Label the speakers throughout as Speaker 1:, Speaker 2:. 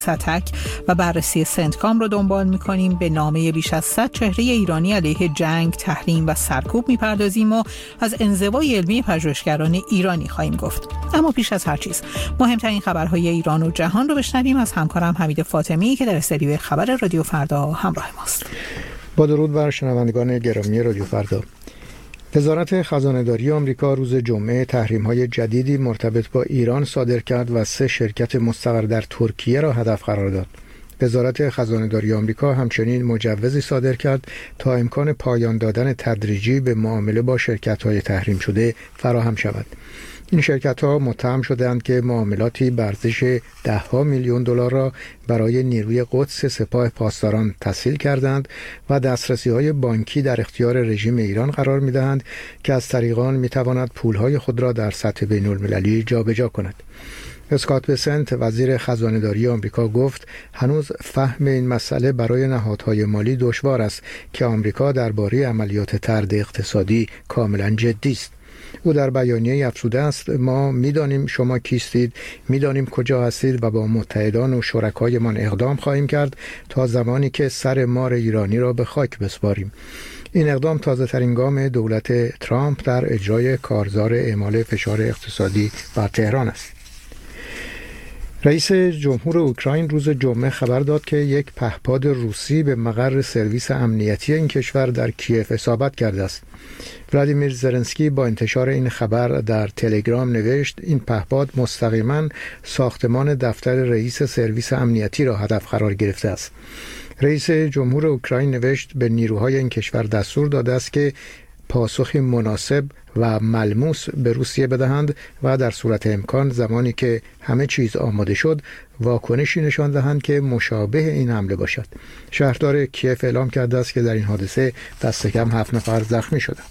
Speaker 1: ستک و بررسی سنتکام رو دنبال می‌کنیم. به نامه بیش از 100 چهره ایرانی علیه جنگ، تحریم و سرکوب می‌پردازیم و از انزوای علمی پژوهشگران ایرانی خواهیم گفت. اما پیش از هر چیز مهمترین خبرهای ایران و جهان رو بشنویم از همکارم حمید فاطمی که در استودیوی خبر رادیو فردا همراه ماست.
Speaker 2: با درود بر شنوندگان گرامی رادیو فردا. وزارت خزانه‌داری آمریکا روز جمعه تحریم‌های جدیدی مرتبط با ایران صادر کرد و 3 شرکت مستقر در ترکیه را هدف قرار داد. وزارت خزانه‌داری آمریکا همچنین مجوزی صادر کرد تا امکان پایان دادن تدریجی به معامله با شرکت‌های تحریم شده فراهم شود. این شرکت‌ها متهم شدند که معاملاتی به ارزش $10 میلیون را برای نیروی قدس سپاه پاسداران تسهیل کردند و دسترسی‌های بانکی در اختیار رژیم ایران قرار می‌دهند که از طریق آن می‌تواند پول‌های خود را در سطح بین‌المللی جابجا کند. اسکات بسنت وزیر خزانه‌داری آمریکا گفت هنوز فهم این مسئله برای نهادهای مالی دشوار است که آمریکا درباره عملیات طرد اقتصادی کاملا جدی است. او در بیانیه افزوده است ما می‌دانیم شما کیستید، می‌دانیم کجا هستید و با متحدان و شرکایمان اقدام خواهیم کرد تا زمانی که سر مار ایرانی را به خاک بسپاریم. این اقدام تازه‌ترین گام دولت ترامپ در اجرای کارزار اعمال فشار اقتصادی بر تهران است. رئیس جمهور اوکراین روز جمعه خبر داد که یک پهپاد روسی به مقر سرویس امنیتی این کشور در کیف اصابت کرده است. ولادیمیر زلنسکی با انتشار این خبر در تلگرام نوشت این پهپاد مستقیما ساختمان دفتر رئیس سرویس امنیتی را هدف قرار گرفته است. رئیس جمهور اوکراین نوشت به نیروهای این کشور دستور داده است که پاسخی مناسب و ملموس به روسیه بدهند و در صورت امکان زمانی که همه چیز آماده شد واکنشی نشان دهند که مشابه این حمله باشد. شهردار کیف اعلام کرده است که در این حادثه دست کم 7 نفر زخمی شدند.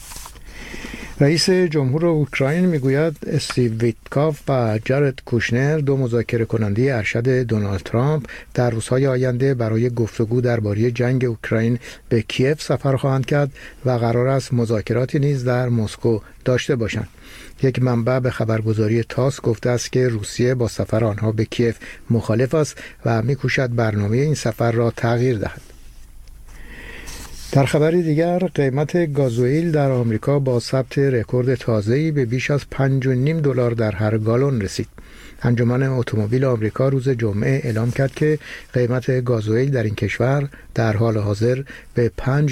Speaker 2: رئیس جمهور اوکراین میگوید استیو ویتکاف و جارد کوشنر دو مذاکره کننده ارشد دونالد ترامپ در روزهای آینده برای گفتگو درباره جنگ اوکراین به کیف سفر خواهند کرد و قرار است مذاکراتی نیز در مسکو داشته باشند. یک منبع به خبرگزاری تاس گفته است که روسیه با سفر آنها به کیف مخالف است و می‌کوشد برنامه این سفر را تغییر دهد. در خبری دیگر قیمت گازوئیل در آمریکا با ثبت رکورد تازه‌ای به بیش از $5.5 در هر گالن رسید. انجمن اتومبیل آمریکا روز جمعه اعلام کرد که قیمت گازوئیل در این کشور در حال حاضر به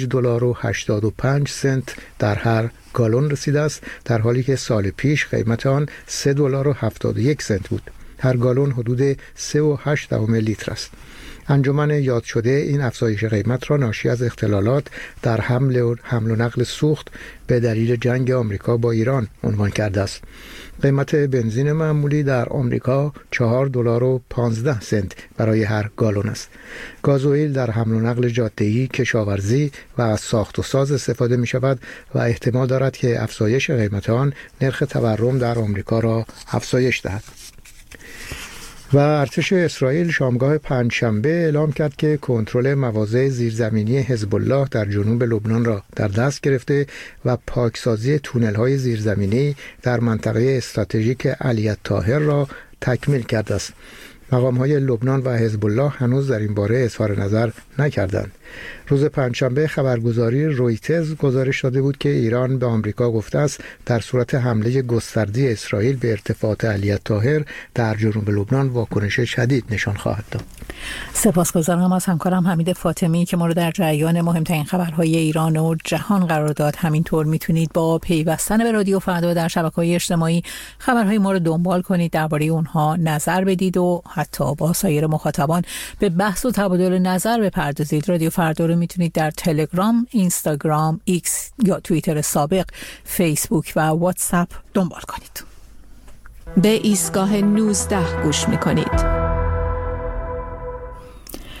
Speaker 2: $5.85 در هر گالن رسیده است، در حالی که سال پیش قیمت آن $3.71 بود. هر گالن حدود 3.8 لیتر است. انجمن یاد شده این افزایش قیمت را ناشی از اختلالات در حمل و نقل سوخت به دلیل جنگ آمریکا با ایران عنوان کرده است. قیمت بنزین معمولی در آمریکا $4.15 برای هر گالن است. گازوئیل در حمل و نقل جاده‌ای، کشاورزی و از ساخت و ساز استفاده می شود و احتمال دارد که افزایش قیمت آن نرخ تورم در آمریکا را افزایش دهد. و ارتش اسرائیل شامگاه پنجشنبه اعلام کرد که کنترل مواضع زیرزمینی حزب الله در جنوب لبنان را در دست گرفته و پاکسازی تونل‌های زیرزمینی در منطقه استراتژیک علی الطاهر را تکمیل کرده است. مقام‌های لبنان و حزب الله هنوز در این باره اظهار نظر نکردند. روز پنجشنبه خبرگزاری رویترز گزارش داده بود که ایران به آمریکا گفته است در صورت حمله گسترده اسرائیل به ارتفاعات علی الطاهر در جنوب لبنان واکنش شدید نشان خواهد داد.
Speaker 1: سپاسگزارم از همکارم حمید فاطمی که ما رو در جریان مهمترین خبرهای ایران و جهان قرار داد. همینطور میتونید با پیوستن به رادیو فردا در شبکه‌های اجتماعی خبرهای ما رو دنبال کنید، درباره اونها نظر بدید و حتی با سایر مخاطبان به بحث و تبادل نظر بپردازید. رادیو فردا رو میتونید در تلگرام، اینستاگرام، ایکس یا توییتر سابق، فیسبوک و واتساپ دنبال کنید.
Speaker 3: به ایستگاه 19 گوش میکنید.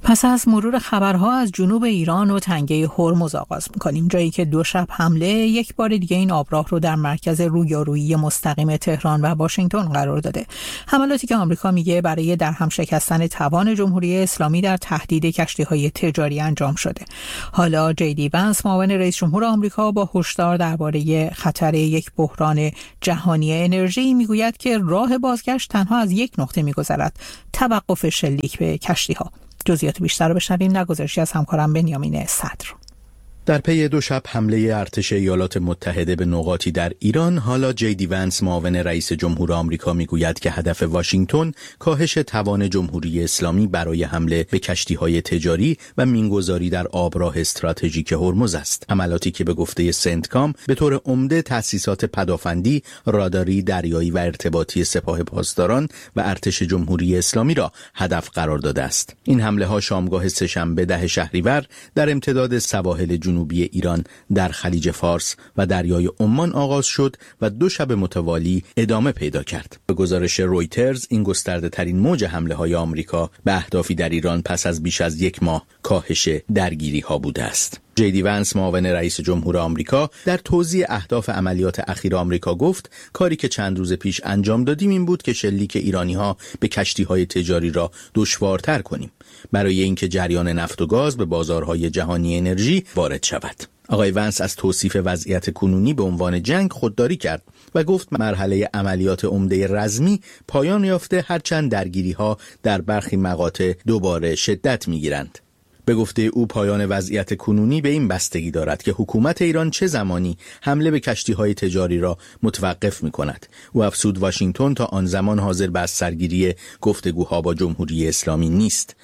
Speaker 1: پس از مرور خبرها از جنوب ایران و تنگه هرمز آغاز می‌کنیم، جایی که 2 شب حمله یک بار دیگه این آبراه رو در مرکز رویارویی مستقیم تهران و واشنگتن قرار داده. حملاتی که آمریکا میگه برای در هم شکستن توان جمهوری اسلامی در تهدید کشتی‌های تجاری انجام شده. حالا جی ونس معاون رئیس جمهور آمریکا با هشدار درباره خطر یک بحران جهانی انرژی میگوید که راه بازگشت تنها از یک نقطه می‌گذرد: توقف شلیک به کشتی‌ها. جزئیات بیشتر رو بشنویم در گزارشی از همکارم بنیامین صدر.
Speaker 3: در پی 2 شب حمله ارتش ایالات متحده به نقاطی در ایران، حالا جی ونس معاون رئیس جمهور آمریکا میگوید که هدف واشنگتن کاهش توان جمهوری اسلامی برای حمله به کشتی‌های تجاری و مینگذاری در آبراه استراتژیک هرمز است. حملاتی که به گفته سنتکام به طور عمده تأسیسات پدافندی، راداری، دریایی و ارتباطی سپاه پاسداران و ارتش جمهوری اسلامی را هدف قرار داده است. این حمله‌ها شامگاه سه‌شنبه 10 شهریور در امتداد سواحل جنوبی ایران در خلیج فارس و دریای عمان آغاز شد و 2 شب متوالی ادامه پیدا کرد. به گزارش رویترز، این گسترده ترین موج حمله های آمریکا به اهدافی در ایران پس از بیش از 1 ماه کاهش درگیری ها بوده است. جی ونس معاون رئیس جمهور آمریکا در توضیح اهداف عملیات اخیر آمریکا گفت: کاری که چند روز پیش انجام دادیم این بود که شلیک ایرانی‌ها به کشتی‌های تجاری را دشوارتر کنیم برای اینکه جریان نفت و گاز به بازارهای جهانی انرژی وارد شود. آقای ونس از توصیف وضعیت کنونی به عنوان جنگ خودداری کرد و گفت مرحله عملیات عمده رزمی پایان یافته، هرچند درگیری‌ها در برخی مقاطع دوباره شدت می‌گیرند. به گفته او پایان وضعیت کنونی به این بستگی دارد که حکومت ایران چه زمانی حمله به کشتی‌های تجاری را متوقف می‌کند. او افزود واشنگتن تا آن زمان حاضر به سرگیری گفتگوها با جمهوری اسلامی نیست.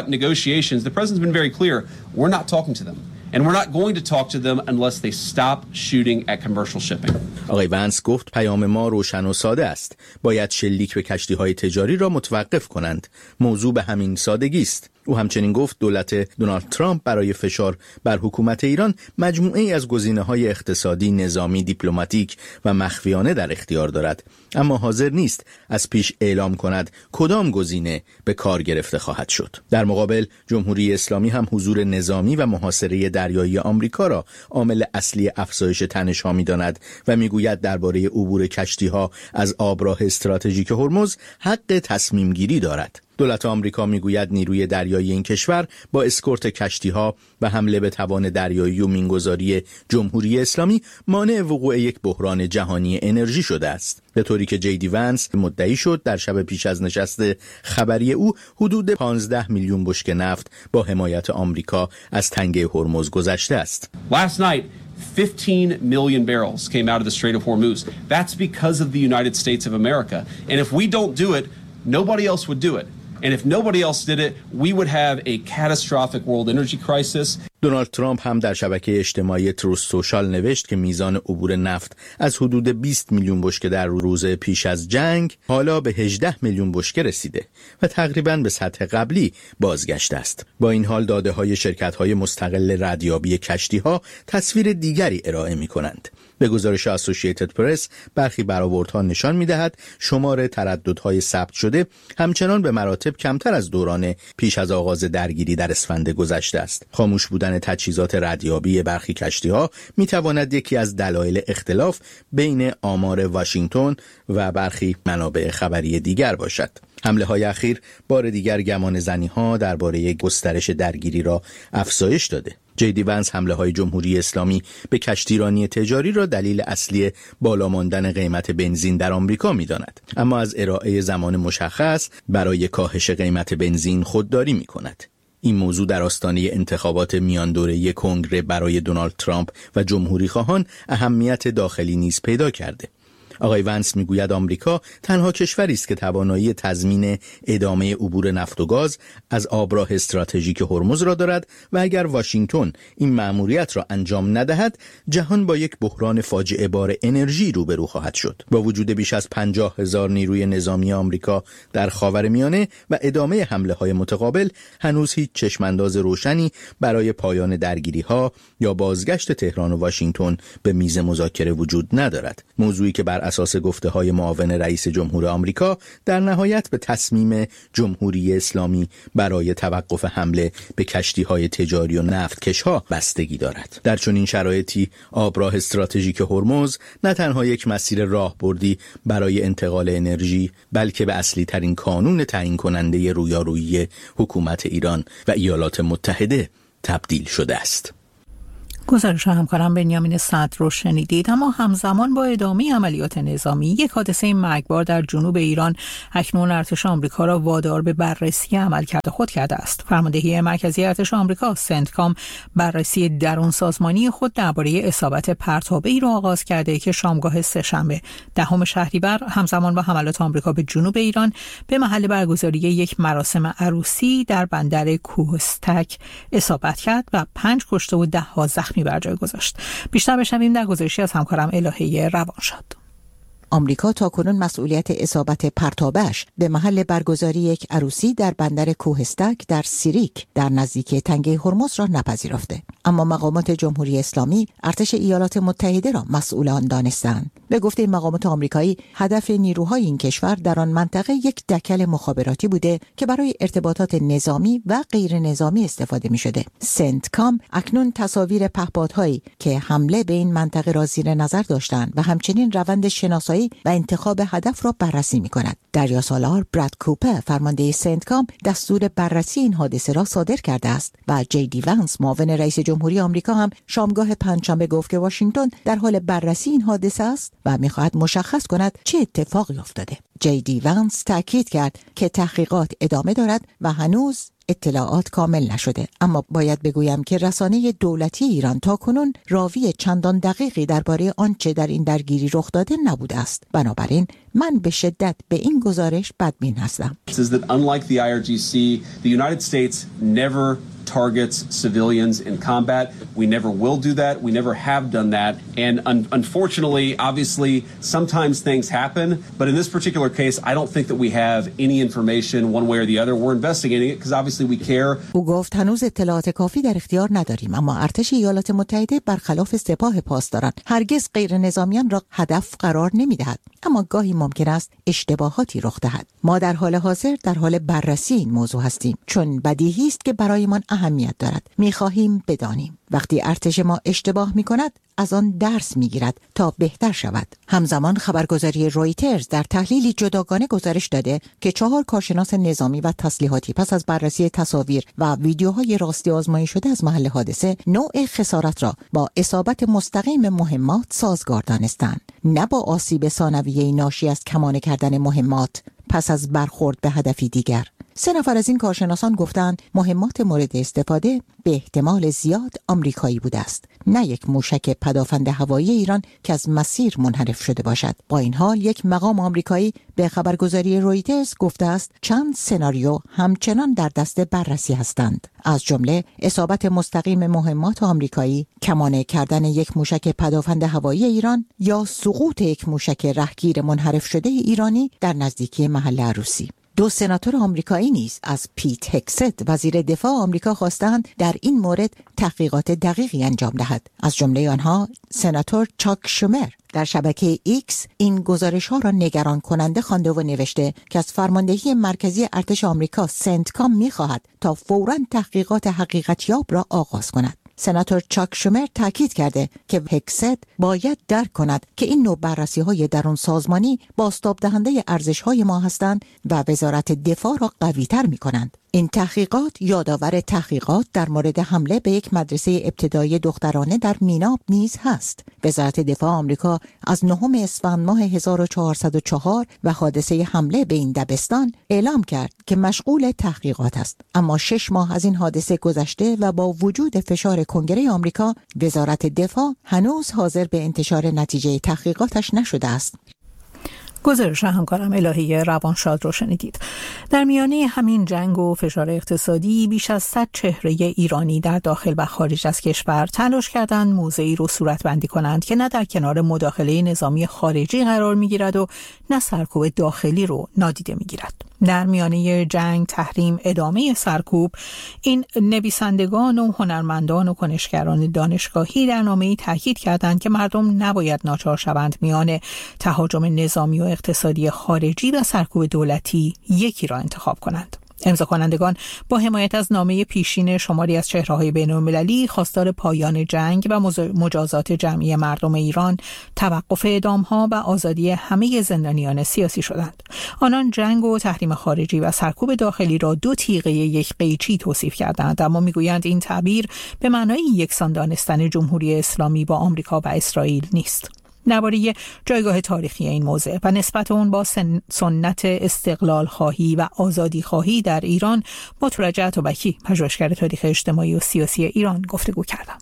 Speaker 4: And we're not going to talk to them unless they stop shooting at commercial shipping.
Speaker 3: آقای ونس گفت پیام ما روشن و ساده است. باید شلیک به کشتی‌های تجاری را متوقف کنند. موضوع به همین سادگی است. او همچنین گفت دولت دونالد ترامپ برای فشار بر حکومت ایران مجموعه‌ای از گزینه‌های اقتصادی، نظامی، دیپلماتیک و مخفیانه در اختیار دارد، اما حاضر نیست از پیش اعلام کند کدام گزینه به کار گرفته خواهد شد. در مقابل جمهوری اسلامی هم حضور نظامی و محاصره دریایی آمریکا را عامل اصلی افزایش تنش‌ها می‌داند و می‌گوید درباره عبور کشتی‌ها از آبراه استراتژیک هرمز حق تصمیم گیری دارد. دولت آمریکا میگوید نیروی دریایی این کشور با اسکورت کشتی‌ها و حمله به توان دریایی و مینگذاری جمهوری اسلامی مانع وقوع یک بحران جهانی انرژی شده است. به طوری که جی ونس مدعی شد در شب پیش از نشست خبری او حدود 15 میلیون بشکه نفت با حمایت آمریکا از تنگه هرمز گذشته است.
Speaker 4: Last night 15 million barrels came out of the Strait of Hormuz. That's because of the United States of America. And if we don't do it, nobody else would do it. And if nobody else did it, we would have a catastrophic world energy crisis.
Speaker 3: دونالد ترامپ هم در شبکه اجتماعی تروث سوشال نوشت که میزان عبور نفت از حدود 20 میلیون بشکه در روز پیش از جنگ حالا به 18 میلیون بشکه رسیده و تقریباً به سطح قبلی بازگشته است. با این حال داده‌های شرکت‌های مستقل ردیابی کشتی‌ها تصویر دیگری ارائه می‌کنند. به گزارش اسوسییتد پرس برخی برآوردها نشان می‌دهد شمار ترددهای ثبت شده همچنان به مراتب کمتر از دوران پیش از آغاز درگیری در اسفند گذشته است. خاموش بودن تجهیزات ردیابی برخی کشتی‌ها می‌تواند یکی از دلایل اختلاف بین آمار واشنگتن و برخی منابع خبری دیگر باشد. حمله‌های اخیر بار دیگر گمان زنی‌ها درباره گسترش درگیری را افزایش داده. جی ونس حمله‌های جمهوری اسلامی به کشتیرانی تجاری را دلیل اصلی بالا ماندن قیمت بنزین در آمریکا می‌داند، اما از ارائه زمان مشخص برای کاهش قیمت بنزین خودداری می‌کند. این موضوع در آستانه انتخابات میان دوره کنگره برای دونالد ترامپ و جمهوری خواهان اهمیت داخلی نیز پیدا کرده. آقای ونس میگوید آمریکا تنها کشوری است که توانایی تضمین ادامه عبور نفت و گاز از آبراه استراتژیک هرمز را دارد و اگر واشنگتن این مأموریت را انجام ندهد جهان با یک بحران فاجعه بار انرژی روبرو خواهد شد. با وجود بیش از 50,000 نیروی نظامی آمریکا در خاورمیانه و ادامه حمله‌های متقابل هنوز هیچ چشمانداز روشنی برای پایان درگیری‌ها یا بازگشت تهران و واشنگتن به میز مذاکره وجود ندارد. موضوعی که بر اساس گفته‌های معاون رئیس جمهور آمریکا در نهایت به تصمیم جمهوری اسلامی برای توقف حمله به کشتی‌های تجاری و نفتکش‌ها بستگی دارد. در چنین شرایطی آبراه استراتژیک هرمز نه تنها یک مسیر راهبردی برای انتقال انرژی، بلکه به اصلی ترین کانون تعیین کننده رویارویی حکومت ایران و ایالات متحده تبدیل شده است.
Speaker 1: گزارش همکارم بنیامین صدر رو شنیدید. اما همزمان با ادامه عملیات نظامی، یک حادثه مرگبار در جنوب ایران اکنون ارتش آمریکا را وادار به بررسی عملکرد خود کرده است. فرماندهی مرکزی ارتش آمریکا سنتکام بررسی درون سازمانی خود درباره اصابت پرتابه‌ای را آغاز کرده که شامگاه سه‌شنبه 10 شهریور همزمان با حملات آمریکا به جنوب ایران به محل برگزاری یک مراسم عروسی در بندر کوهستک اصابت کرد و 5 کشته و 10 زخمی بر جای گذاشت. بیشتر بشنویم در گزارشی از همکارم الهه روانشاد.
Speaker 5: آمریکا تاکنون مسئولیت اصابت پرتابه‌اش به محل برگزاری یک عروسی در بندر کوهستک در سیریک در نزدیکی تنگه هرمز را نپذیرفته، اما مقامات جمهوری اسلامی ارتش ایالات متحده را مسئول آن دانستند. به گفته مقامات آمریکایی، هدف نیروهای این کشور در آن منطقه یک دکل مخابراتی بوده که برای ارتباطات نظامی و غیر نظامی استفاده می شده. سنتکام اکنون تصاویر پهپادهایی که حمله به این منطقه را زیر نظر داشتند و همچنین روند شناسایی و انتخاب هدف را بررسی می کند. دریاسالار براد کوپر، فرمانده سنتکام، دستور بررسی این حادثه را صادر کرده است و جی دی ونس، معاون رئیس جمهوری آمریکا، هم شامگاه پنجشنبه گفت که واشنگتن در حال بررسی این حادثه است و می‌خواهد مشخص کند چه اتفاقی افتاده. جی دی ونس تاکید کرد که تحقیقات ادامه دارد و هنوز اطلاعات کامل نشده، اما باید بگویم که رسانه دولتی ایران تاکنون راوی چندان دقیقی درباره آنچه در این درگیری رخ داده نبوده است. بنابراین من به شدت به این گزارش بدبین هستم.
Speaker 4: Unlike the IRGC, the United States never targets civilians in combat. We never will do that. We never have done that. And unfortunately, obviously, sometimes things happen. But in this particular case, I don't think that we have any information one way or the other. We're investigating it because obviously we care.
Speaker 5: او گفت هنوز اطلاعات کافی در اختیار نداریم، اما ارتش ایالات متحده برخلاف سپاه پاسداران هرگز غیر نظامیان را هدف قرار نمی‌دهد، اما گاهی ممکن است اشتباهاتی رخ دهد. ما در حال حاضر در حال بررسی این موضوع هستیم، چون بدیهی است که برایمان اهمیت دارد. می‌خواهیم بدانیم وقتی ارتش ما اشتباه می‌کند از آن درس می‌گیرد تا بهتر شود. همزمان خبرگزاری رویترز در تحلیلی جداگانه گزارش داده که 4 کارشناس نظامی و تسلیحاتی پس از بررسی تصاویر و ویدیوهای راستی آزمایی شده از محل حادثه نوع خسارت را با اصابت مستقیم مهمات سازگار دانستند، نه با آسیب ثانویه‌ای ناشی از کمانه کردن مهمات پس از برخورد به هدفی دیگر. 3 نفر از این کارشناسان گفتند مهمات مورد استفاده به احتمال زیاد آمریکایی بوده است، نه یک موشک پدافند هوایی ایران که از مسیر منحرف شده باشد. با این حال یک مقام آمریکایی به خبرگزاری رویترز گفته است چند سناریو همچنان در دست بررسی هستند، از جمله اصابت مستقیم مهمات آمریکایی، کمانه کردن یک موشک پدافند هوایی ایران یا سقوط یک موشک رهگیر منحرف شده ایرانی در نزدیکی محل عروسی. 2 سناتور آمریکایی نیز از پیت هکست، وزیر دفاع آمریکا، خواستند در این مورد تحقیقات دقیقی انجام دهد. از جمله آنها سناتور چاک شومر در شبکه ایکس این گزارش‌ها را نگران کننده خوانده و نوشته که از فرماندهی مرکزی ارتش آمریکا سنتکام می‌خواهد تا فوراً تحقیقات حقیقت‌یاب را آغاز کند. سناتور چاک شومر تاکید کرده که هکست باید درک کند که این نوع بررسی‌های درون سازمانی بازتاب دهنده ارزش‌های ما هستند و وزارت دفاع را قوی‌تر می‌کنند. این تحقیقات یادآور تحقیقات در مورد حمله به یک مدرسه ابتدایی دخترانه در میناب نیز هست. وزارت دفاع آمریکا از 9 اسفند ماه 1404 و حادثه حمله به این دبستان اعلام کرد که مشغول تحقیقات است، اما 6 ماه از این حادثه گذشته و با وجود فشار کنگره آمریکا، وزارت دفاع هنوز حاضر به انتشار نتیجه تحقیقاتش نشده است.
Speaker 1: گزارش همکارم الهه روانشاد رو شنیدید. در میانه همین جنگ و فشار اقتصادی بیش از 100 چهره ایرانی در داخل و خارج از کشور تلاش کردند موضعی رو صورتبندی کنند که نه در کنار مداخله نظامی خارجی قرار میگیرد و نه سرکوب داخلی رو نادیده میگیرد. در میانه جنگ، تحریم، ادامه سرکوب، این نویسندگان و هنرمندان و کنشگران دانشگاهی در نامه‌ای تاکید کردند که مردم نباید ناچار شوند میان تهاجم نظامی و اقتصادی خارجی و سرکوب دولتی یکی را انتخاب کنند. امضا کنندگان با حمایت از نامه پیشین شماری از چهره‌های بین‌المللی خواستار پایان جنگ و مجازات جمعی مردم ایران، توقف اعدام‌ها و آزادی همه زندانیان سیاسی شدند. آنان جنگ و تحریم خارجی و سرکوب داخلی را دو تیغه یک قیچی توصیف کردند، اما میگویند این تعبیر به معنای یکسان دانستن جمهوری اسلامی با آمریکا و اسرائیل نیست. درباره جایگاه تاریخی این موضوع و نسبت اون با سنت استقلال خواهی و آزادی خواهی در ایران با تورج عطابکی، پژوهشگر تاریخ اجتماعی و سیاسی ایران، گفتگو کردم.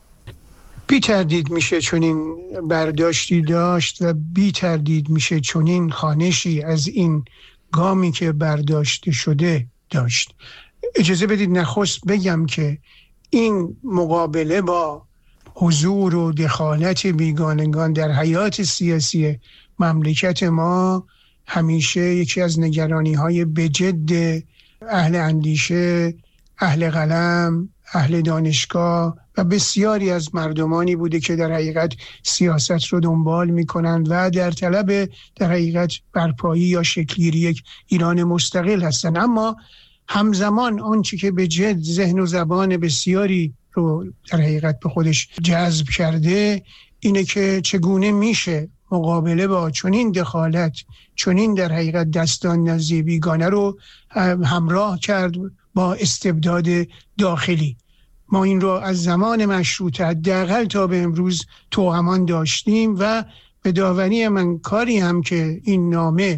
Speaker 6: بی تردید میشه چنین برداشتی داشت و بی تردید میشه چنین خوانشی از این گامی که برداشته شده داشت. اجازه بدید نخست بگم که این مقابله با حضور و دخالت بیگانگان در حیات سیاسی مملکت ما همیشه یکی از نگرانی‌های بجد اهل اندیشه، اهل قلم، اهل دانشگاه و بسیاری از مردمانی بوده که در حقیقت سیاست رو دنبال می‌کنند و در طلب در حقیقت برپایی یا شکل‌گیری یک ایران مستقل هستند. اما همزمان آنچه که به جد ذهن و زبان بسیاری رو در حقیقت به خودش جذب کرده اینه که چگونه میشه مقابله با چنین دخالت، چنین در حقیقت دستان نزدیک بیگانه رو همراه کرد با استبداد داخلی. ما این رو از زمان مشروطه حداقل تا به امروز توأمان داشتیم و به داوری من کاری هم که این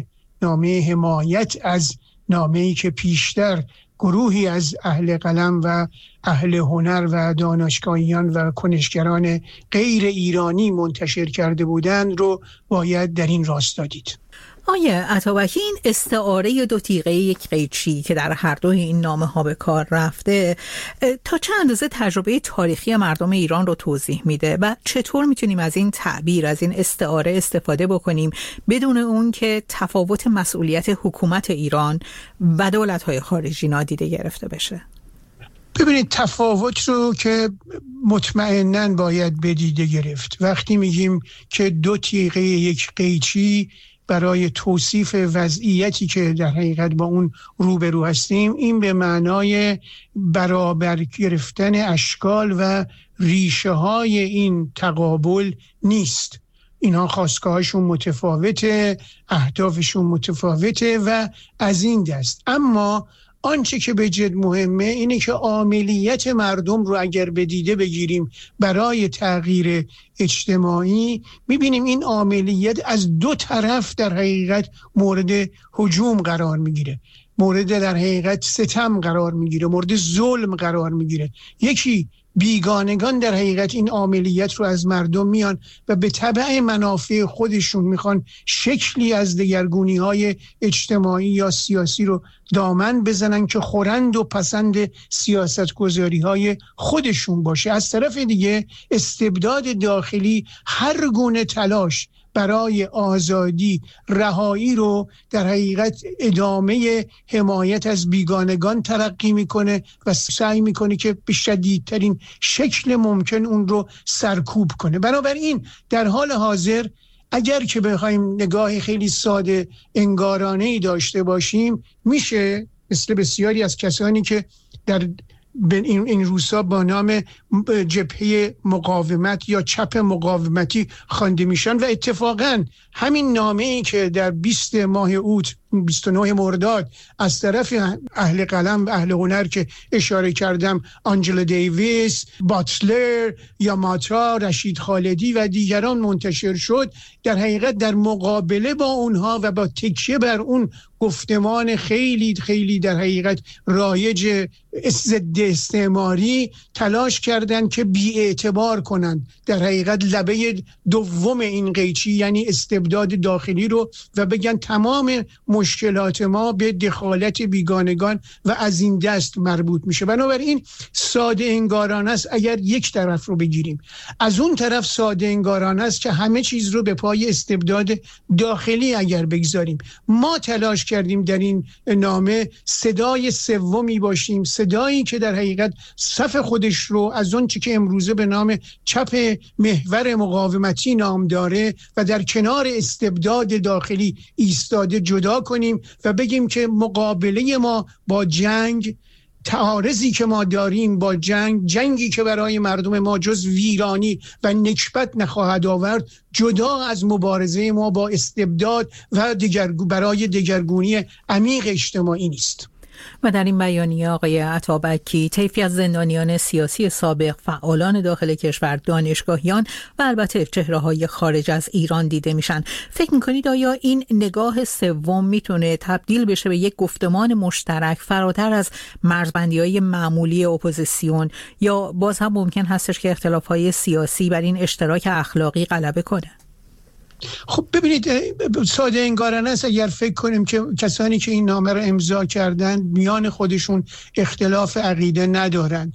Speaker 6: نامه حمایت از نامه‌ای که پیشتر گروهی از اهل قلم و اهل هنر و دانشگاهیان و کنشگران غیر ایرانی منتشر کرده بودند رو باید در این راستا دید.
Speaker 1: آیه عطابکی، این استعاره دو تیغه یک قیچی که در هر دوی این نامه ها به کار رفته تا چه اندازه تجربه تاریخی مردم ایران رو توضیح میده و چطور میتونیم از این تعبیر، از این استعاره استفاده بکنیم بدون اون که تفاوت مسئولیت حکومت ایران و دولت‌های خارجی نادیده گرفته بشه؟
Speaker 6: ببینید، تفاوت رو که مطمئناً باید بدیده گرفت. وقتی میگیم که دو تیغه یک قیچی برای توصیف وضعیتی که در حقیقت با اون روبرو هستیم، این به معنای برابر گرفتن اشکال و ریشه های این تقابل نیست. اینها خواستگاهشون متفاوته، اهدافشون متفاوته و از این دست. اما آنچه که به جد مهمه اینه که عاملیت مردم رو اگر به دیده بگیریم برای تغییر اجتماعی، میبینیم این عاملیت از دو طرف در حقیقت مورد هجوم قرار میگیره، مورد در حقیقت ستم قرار میگیره، مورد ظلم قرار میگیره. یکی بیگانگان در حقیقت این عملیات رو از مردم میان و به تبع منافع خودشون میخوان شکلی از دگرگونی‌های اجتماعی یا سیاسی رو دامن بزنن که خورند و پسند سیاستگذاری‌های خودشون باشه. از طرف دیگه استبداد داخلی هر گونه تلاش برای آزادی، رهایی رو در حقیقت ادامه حمایت از بیگانگان ترقی میکنه و سعی میکنه که به شدیدترین شکل ممکن اون رو سرکوب کنه. بنابراین در حال حاضر اگر که بخوایم نگاه خیلی ساده انگارانه‌ای داشته باشیم، میشه مثل بسیاری از کسانی که در این روزها با نام جبهه مقاومت یا چپ مقاومتی خوانده میشن و اتفاقا همین نامه‌ای که در 20 ماه اوت 29 مرداد از طرف اهل قلم و اهل هنر که اشاره کردم، آنجلا دیویس، باتلر، یاماتا، رشید خالدی و دیگران منتشر شد، در حقیقت در مقابله با اونها و با تکیه بر اون گفتمان خیلی خیلی در حقیقت رایج ضد استعماری تلاش کردند که بی‌اعتبار کنند در حقیقت لبه دوم این قیچی یعنی استبداد داخلی رو و بگن تمام مشکلات ما به دخالت بیگانگان و از این دست مربوط میشه. بنابراین ساده انگارانه است اگر یک طرف رو بگیریم. از اون طرف ساده انگارانه است که همه چیز رو به پای استبداد داخلی اگر بگذاریم. ما تلاش کردیم در این نامه صدای سومی باشیم، صدایی که در حقیقت صف خودش رو از اون چی که امروزه به نام چپ محور مقاومتی نام داره و در کنار استبداد داخلی ایستاده جدا کنیم و بگیم که مقابله ما با جنگ، تعارضی که ما داریم با جنگی که برای مردم ما جز ویرانی و نکبت نخواهد آورد، جدا از مبارزه ما با استبداد و برای دگرگونی عمیق اجتماعی نیست.
Speaker 1: و در این بیانیه آقای عطابکی طیفی از زندانیان سیاسی سابق، فعالان داخل کشور، دانشگاهیان و البته چهره‌های خارج از ایران دیده میشن. فکر میکنید آیا این نگاه سوم میتونه تبدیل بشه به یک گفتمان مشترک فراتر از مرزبندی‌های معمولی اپوزیسیون، یا باز هم ممکن هستش که اختلاف‌های سیاسی بر این اشتراک اخلاقی غلبه کنه؟
Speaker 6: خب ببینید، ساده انگارانه است اگر فکر کنیم که کسانی که این نامه را امضا کردن میان خودشون اختلاف عقیده ندارن.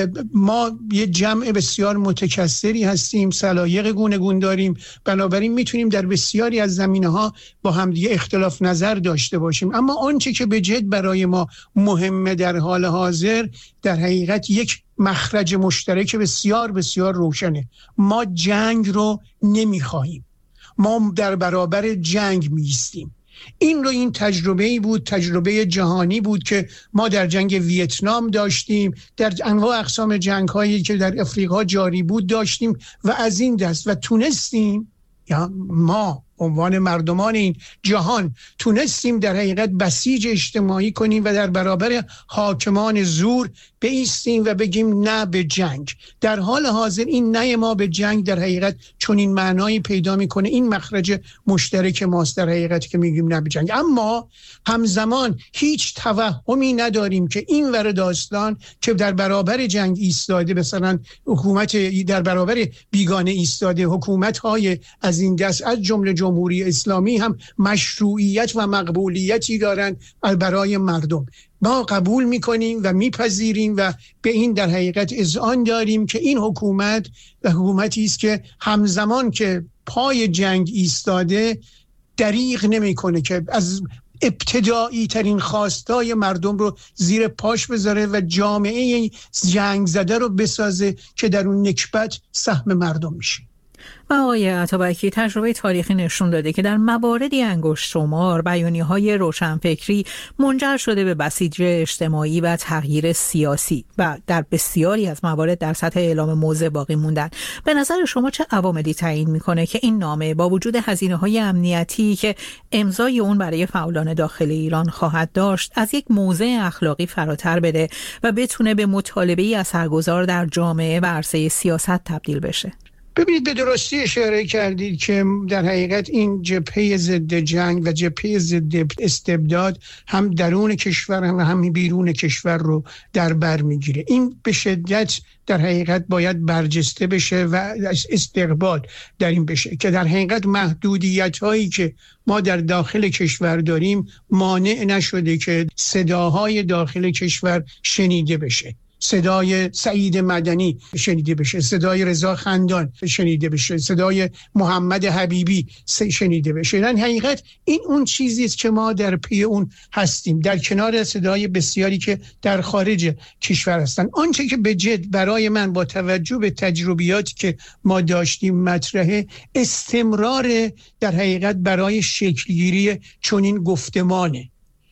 Speaker 6: ما یه جمع بسیار متکثری هستیم، سلایق گوناگون داریم، بنابراین میتونیم در بسیاری از زمینه‌ها با همدیگه اختلاف نظر داشته باشیم. اما آنچه که به جد برای ما مهمه در حال حاضر در حقیقت یک مخرج مشترک بسیار بسیار روشنه. ما جنگ رو نمیخواهیم، ما در برابر جنگ میستیم. این تجربه‌ای بود، تجربه جهانی بود که ما در جنگ ویتنام داشتیم، در انواع اقسام جنگ‌هایی که در افریقا جاری بود داشتیم و از این دست و تونستیم، یا ما عنوان مردمان این جهان تونستیم در حقیقت بسیج اجتماعی کنیم و در برابر حاکمان زور بایستیم و بگیم نه به جنگ. در حال حاضر این نه ما به جنگ در حقیقت چون این معنایی پیدا میکنه، این مخرج مشترک ماست در حقیقت که میگیم نه به جنگ. اما همزمان هیچ توهمی نداریم که این ور داستان که در برابر جنگ ایستاده، مثلا حکومت در برابر بیگانه ایستاده، حکومت‌های از این دست از جمله جمهوری اسلامی هم مشروعیت و مقبولیتی دارن برای مردم. ما قبول میکنیم و میپذیریم و به این در حقیقت اذعان داریم که این حکومت حکومتی است که همزمان که پای جنگ ایستاده دریغ نمیکنه که از ابتدایی ترین خواستای مردم رو زیر پاش بذاره و جامعه جنگ زده رو بسازه که در اون نکبت سهم مردم میشه.
Speaker 1: و آقای عطابکی، تجربه تاریخی نشون داده که در مواردی انگشت شمار بیانیه‌های روشنفکری منجر شده به بسیج اجتماعی و تغییر سیاسی و در بسیاری از موارد در سطح اعلام موضع باقی موندن. به نظر شما چه عواملی تعیین میکنه که این نامه با وجود هزینه‌های امنیتی که امضای اون برای فعالان داخل ایران خواهد داشت از یک موضع اخلاقی فراتر بره و بتونه به مطالبه‌ای اثرگذار در جامعه و عرصه سیاست تبدیل بشه؟
Speaker 6: ببینید، به درستی اشاره کردید که در حقیقت این جبهه ضد جنگ و جبهه ضد استبداد هم درون کشور و هم بیرون کشور رو در بر میگیره. این به شدت در حقیقت باید برجسته بشه و استقبال در این بشه که در حقیقت محدودیت هایی که ما در داخل کشور داریم مانع نشده که صداهای داخل کشور شنیده بشه. صدای سعید مدنی شنیده بشه، صدای رضا خندان شنیده بشه، صدای محمد حبیبی شنیده بشه. در حقیقت این اون چیزی است که ما در پی اون هستیم، در کنار صدای بسیاری که در خارج کشور هستن. آنچه که به جد برای من با توجه به تجربیاتی که ما داشتیم مطرحه، استمرار در حقیقت برای شکلگیری چنین گفتمانه.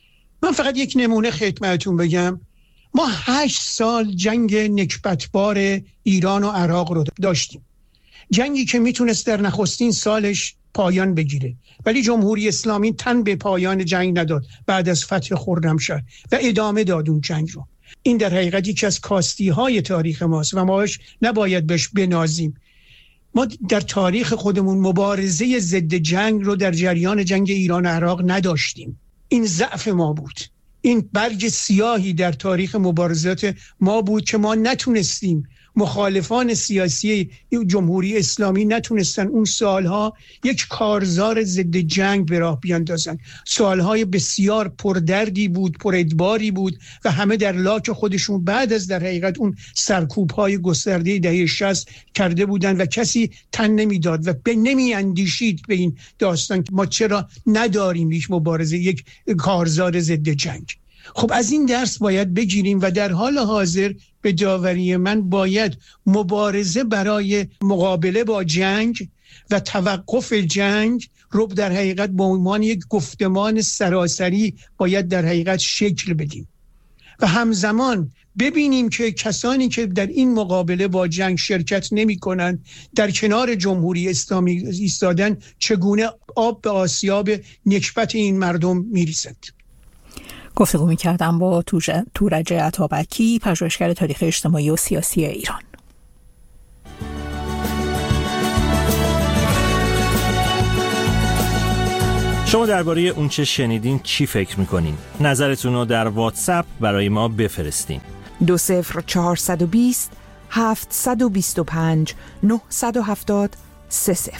Speaker 6: من فقط یک نمونه خدمتتون بگم. ما 8 سال جنگ نکبتبار ایران و عراق رو داشتیم، جنگی که میتونست در نخستین سالش پایان بگیره، ولی جمهوری اسلامی تن به پایان جنگ نداد بعد از فتح خرمشهر و ادامه داد اون جنگ رو. این در حقیقت یکی از کاستی های تاریخ ماست و ما نباید بهش بنازیم. ما در تاریخ خودمون مبارزه ضد جنگ رو در جریان جنگ ایران و عراق نداشتیم. این ضعف ما بود. این برگ سیاهی در تاریخ مبارزات ما بود که ما نتونستیم مخالفان سیاسی جمهوری اسلامی نتونستن اون سالها یک کارزار ضد جنگ به راه بیاندازن. سالهای بسیار پردردی بود، پرادباری بود و همه در لاک خودشون بعد از در حقیقت اون سرکوب‌های گسترده دهه 60 کرده بودن و کسی تن نمیداد و نمی اندیشید به این داستان که ما چرا نداریم یک مبارزه، یک کارزار ضد جنگ. خب از این درس باید بگیریم و در حال حاضر به داوری من باید مبارزه برای مقابله با جنگ و توقف جنگ رو در حقیقت به عنوان یک گفتمان سراسری باید در حقیقت شکل بدیم و همزمان ببینیم که کسانی که در این مقابله با جنگ شرکت نمی کنند در کنار جمهوری اسلامی ایستادن چگونه آب به آسیاب نکبت این مردم می ریزد.
Speaker 1: گفتگو می‌کردم با تورج عطابکی، پژوهشگر تاریخ اجتماعی و سیاسی ایران.
Speaker 7: شما درباره اون چه شنیدین چی فکر می‌کنین؟ نظرتون رو در واتساپ برای ما بفرستین.
Speaker 8: 20420 725 970 30.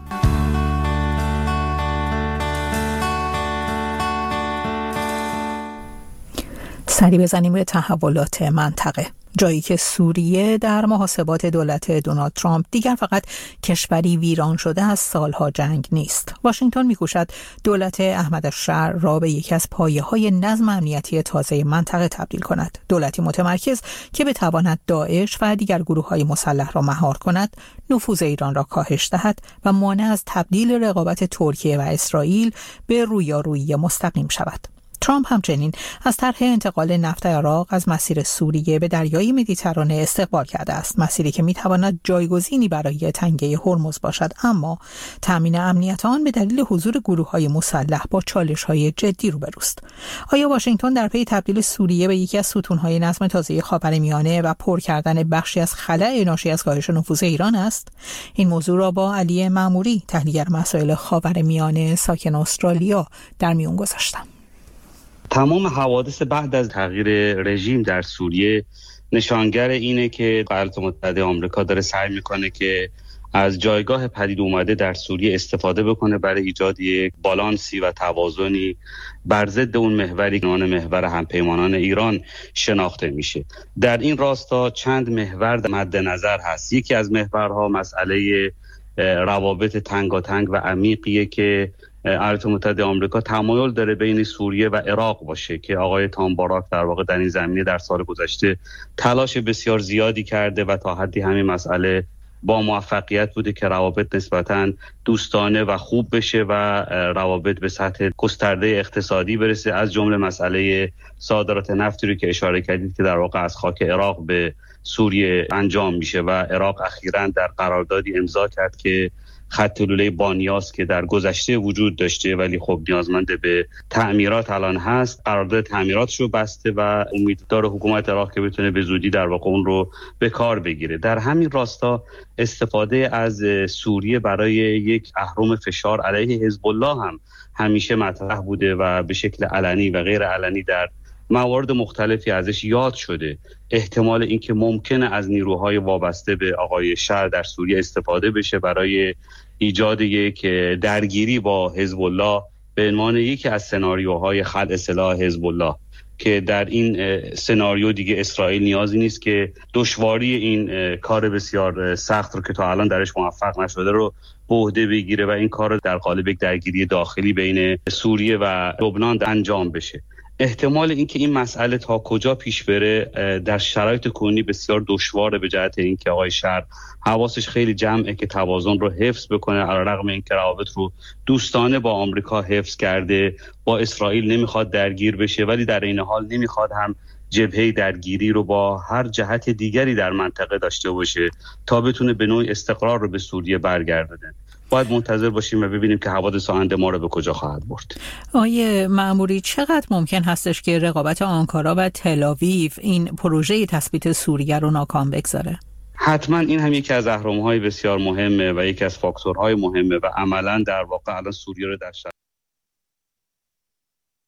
Speaker 1: سری بزنیم به تحولات منطقه. جایی که سوریه در محاسبات دولت دونالد ترامپ دیگر فقط کشوری ویران شده از سالها جنگ نیست. واشنگتن می‌کوشد دولت احمد الشر را به یکی از پایه‌های نظم امنیتی تازه منطقه تبدیل کند. دولتی متمرکز که بتواند داعش و دیگر گروه‌های مسلح را مهار کند، نفوذ ایران را کاهش دهد و مانع از تبدیل رقابت ترکیه و اسرائیل به رویارویی مستقیم شود. ترامپ همچنین از طرح انتقال نفت عراق از مسیر سوریه به دریای مدیترانه استقبال کرده است، مسیری که میتواند جایگزینی برای تنگه هرمز باشد، اما تامین امنیت آن به دلیل حضور گروه‌های مسلح با چالش‌های جدی روبروست. آیا واشنگتن در پی تبدیل سوریه به یکی از ستون‌های نظم تازه خاورمیانه و پر کردن بخشی از خلأ ناشی از کاهش نفوذ ایران است؟ این موضوع را با علی معموری، تحلیلگر مسائل خاورمیانه ساکن استرالیا، در میون گذاشتم.
Speaker 9: تمام حوادث بعد از تغییر رژیم در سوریه نشانگر اینه که ایالات متحده آمریکا داره سعی میکنه که از جایگاه پدید اومده در سوریه استفاده بکنه برای ایجاد یک بالانسی و توازنی بر ضد اون محوری که محور همپیمانان ایران شناخته میشه. در این راستا چند محور در مد نظر هست. یکی از محورها مسئله روابط تنگاتنگ و عمیقیه که ایالات متحده آمریکا تمایل داره بین سوریه و عراق باشه که آقای تام باراک در واقع در این زمینه در سال گذشته تلاش بسیار زیادی کرده و تا حدی همین مسئله با موفقیت بوده که روابط نسبتاً دوستانه و خوب بشه و روابط به سطح گسترده اقتصادی برسه، از جمله مسئله صادرات نفتی رو که اشاره کردید که در واقع از خاک عراق به سوریه انجام میشه و عراق اخیراً در قراردادی امضا کرد که خط لوله بانیاس که در گذشته وجود داشته ولی خب نیازمند به تعمیرات الان هست، قرارداد تعمیراتش رو بسته و امید داره حکومت عراق که بتونه به زودی در واقع اون رو به کار بگیره. در همین راستا استفاده از سوریه برای یک اهرم فشار علیه حزب الله هم همیشه مطرح بوده و به شکل علنی و غیر علنی در موارد مختلفی ازش یاد شده. احتمال اینکه ممکنه از نیروهای وابسته به آقای شر در سوریه استفاده بشه برای ایجاد یک درگیری با حزب الله به عنوان یکی از سناریوهای خلع سلاح حزب الله که در این سناریو دیگه اسرائیل نیازی نیست که دشواری این کار بسیار سخت رو که تا الان درش موفق نشده رو به عهده بگیره و این کار رو در قالب یک درگیری داخلی بین سوریه و لبنان انجام بشه. احتمال اینکه این مسئله تا کجا پیش بره در شرایط کنونی بسیار دشواره به جهت اینکه آقای شر حواسش خیلی جمعه که توازن رو حفظ بکنه، علیرغم اینکه روابط رو دوستانه با آمریکا حفظ کرده، با اسرائیل نمیخواد درگیر بشه ولی در این حال نمیخواد هم جبهه درگیری رو با هر جهت دیگری در منطقه داشته باشه تا بتونه به نوعی استقرار رو به سوریه برگردونه. باید منتظر باشیم و ببینیم که حوادث آینده ما رو به کجا خواهد برد.
Speaker 1: آیه معموری، چقدر ممکن هستش که رقابت آنکارا و تل‌آویو این پروژه تثبیت سوریه رو ناکام بگذاره؟
Speaker 9: حتما این هم یکی از اهرم‌های بسیار مهمه و یکی از فاکتورهای مهمه و عملاً در واقع الان سوریه رو در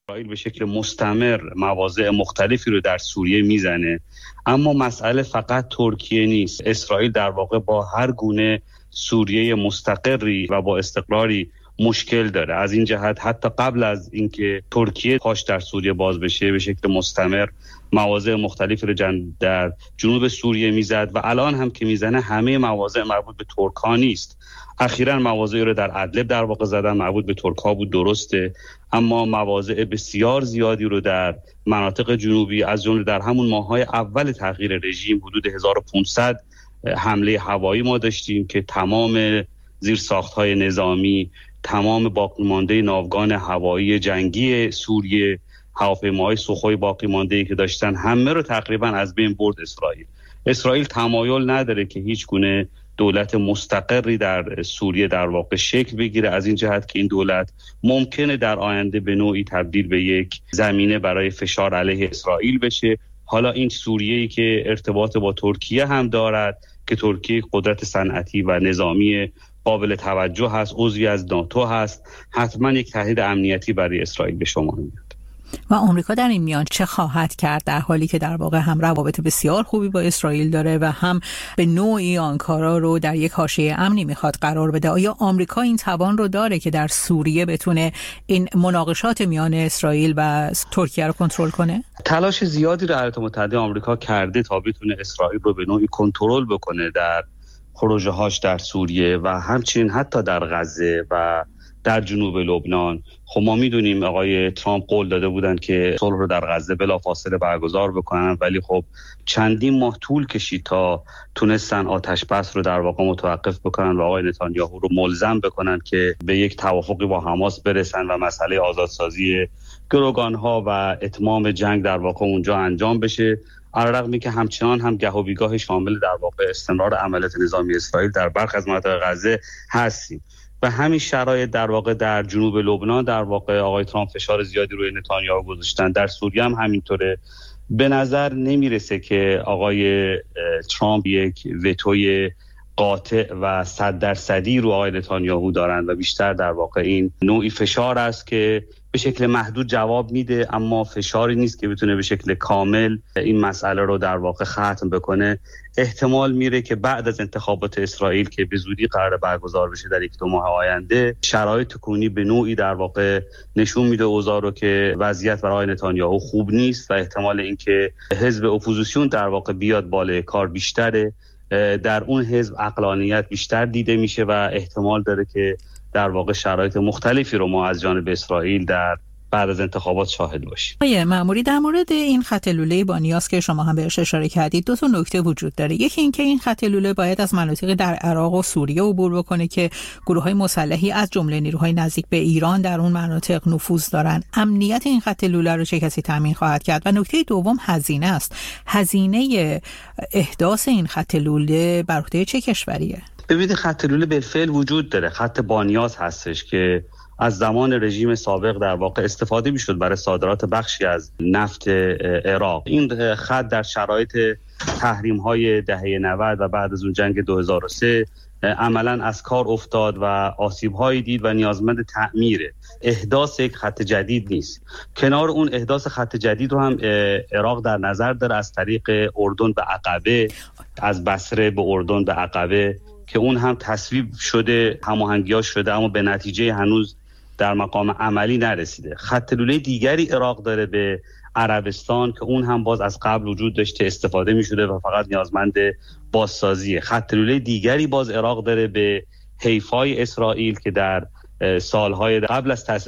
Speaker 9: اسرائیل به شکل مستمر مواضع مختلفی رو در سوریه میزنه، اما مسئله فقط ترکیه نیست. اسرائیل در واقع با هر گونه سوریه مستقری و با استقراری مشکل داره. از این جهت حتی قبل از اینکه ترکیه پاش در سوریه باز بشه به شکل مستمر مواضع مختلفی رو در جنوب سوریه میزد و الان هم که میزنه همه مواضع مربوط به ترک‌ها نیست. اخیراً مواضعی رو در ادلب در واقع زدن مربوط به ترک‌ها بود، درسته، اما مواضع بسیار زیادی رو در مناطق جنوبی از جمله در همون ماه‌های اول تغییر رژیم حدود 1500 حمله هوایی ما داشتیم که تمام زیرساخت‌های نظامی، تمام باقی مانده ناوگان هوایی جنگی سوریه، هواپیماهای سوخوی باقی مانده‌ای که داشتن همه رو تقریبا از بین برد اسرائیل تمایل نداره که هیچ گونه دولت مستقری در سوریه در واقع شکل بگیره، از این جهت که این دولت ممکنه در آینده به نوعی تبدیل به یک زمینه برای فشار علیه اسرائیل بشه. حالا این سوریه‌ای که ارتباط با ترکیه هم دارد که ترکیه قدرت صنعتی و نظامی قابل توجه هست، عضوی از ناتو هست، حتما یک تهدید امنیتی برای اسرائیل به شما میاد.
Speaker 1: و آمریکا در این میان چه خواهد کرد در حالی که در واقع هم روابط بسیار خوبی با اسرائیل داره و هم به نوعی آنکارا رو در یک حاشیه امنی میخواد قرار بده؟ آیا آمریکا این توان رو داره که در سوریه بتونه این مناقشات میان اسرائیل و ترکیه رو کنترل کنه؟
Speaker 9: تلاش زیادی رو ایالات متحده آمریکا کرده تا بتونه اسرائیل رو به نوعی کنترل بکنه در پروژه‌هاش در سوریه و همچنین حتی در غزه و در جنوب لبنان. خب ما میدونیم آقای ترامپ قول داده بودن که صلح رو در غزه بلافاصله برگزار بکنن، ولی خب چندین ماه طول کشید تا تونستن آتش بس رو در واقع متوقف بکنن و آقای نتانیاهو رو ملزم بکنن که به یک توافقی با حماس برسن و مسئله آزادسازی گروگان‌ها و اتمام جنگ در واقع اونجا انجام بشه. علیرغم که همچنان هم گه و بیگاه شامل در واقع استمرار عملیات نظامی اسرائیل در برخی از مناطق غزه هستیم. و همین شرایط در واقع در جنوب لبنان در واقع آقای ترامپ فشار زیادی روی نتانیاهو گذاشتن، در سوریه هم همینطوره. به نظر نمیرسه که آقای ترامپ یک وتوی قاطع و 100% رو آقای نتانیاهو دارن و بیشتر در واقع این نوعی فشار است که به شکل محدود جواب میده، اما فشاری نیست که بتونه به شکل کامل این مسئله رو در واقع ختم بکنه. احتمال میره که بعد از انتخابات اسرائیل که به زودی قرار برگزار بشه در 1-2 ماه آینده، شرایط کنونی به نوعی در واقع نشون میده اوضاع رو که وضعیت برای نتانیاهو خوب نیست و احتمال اینکه حزب اپوزیسیون در واقع بیاد بالای کار بیشتره. در اون حزب عقلانیت بیشتر دیده میشه و احتمال داره که در واقع شرایط مختلفی رو ما از جانب اسرائیل در بعد از انتخابات شاهد باشیم.
Speaker 1: آقای مأموری، در مورد این خط لوله با نیاز که شما هم بهش اشاره کردید 2 نکته وجود داره. یکی این که این خط لوله باید از مناطقی در عراق و سوریه عبور بکنه که گروه‌های مسلحی از جمله نیروهای نزدیک به ایران در اون مناطق نفوذ دارن. امنیت این خط لوله رو چه کسی تامین خواهد کرد؟ و نکته دوم هزینه است. هزینه احداث این خط لوله بر عهده چه کشوریه؟
Speaker 9: ببینید خط لوله بالفعل وجود داره، خط بانیاز هستش که از زمان رژیم سابق در واقع استفاده میشد برای صادرات بخشی از نفت عراق. این خط در شرایط تحریم‌های دهه 90 و بعد از اون جنگ 2003 عملاً از کار افتاد و آسیب‌هایی دید و نیازمند تعمیره. احداث یک خط جدید نیست. کنار اون احداث خط جدید رو هم عراق در نظر داره از طریق اردن به عقبه، از بصره به اردن به عقبه، که اون هم تصویب شده، هماهنگی‌ها شده، اما به نتیجه هنوز در مقام عملی نرسیده. خط لوله دیگری عراق داره به عربستان که اون هم باز از قبل وجود داشته، استفاده می شده و فقط نیازمند بازسازیه. خط لوله دیگری باز عراق داره به حیفای اسرائیل که در سالهای قبل از تأسیس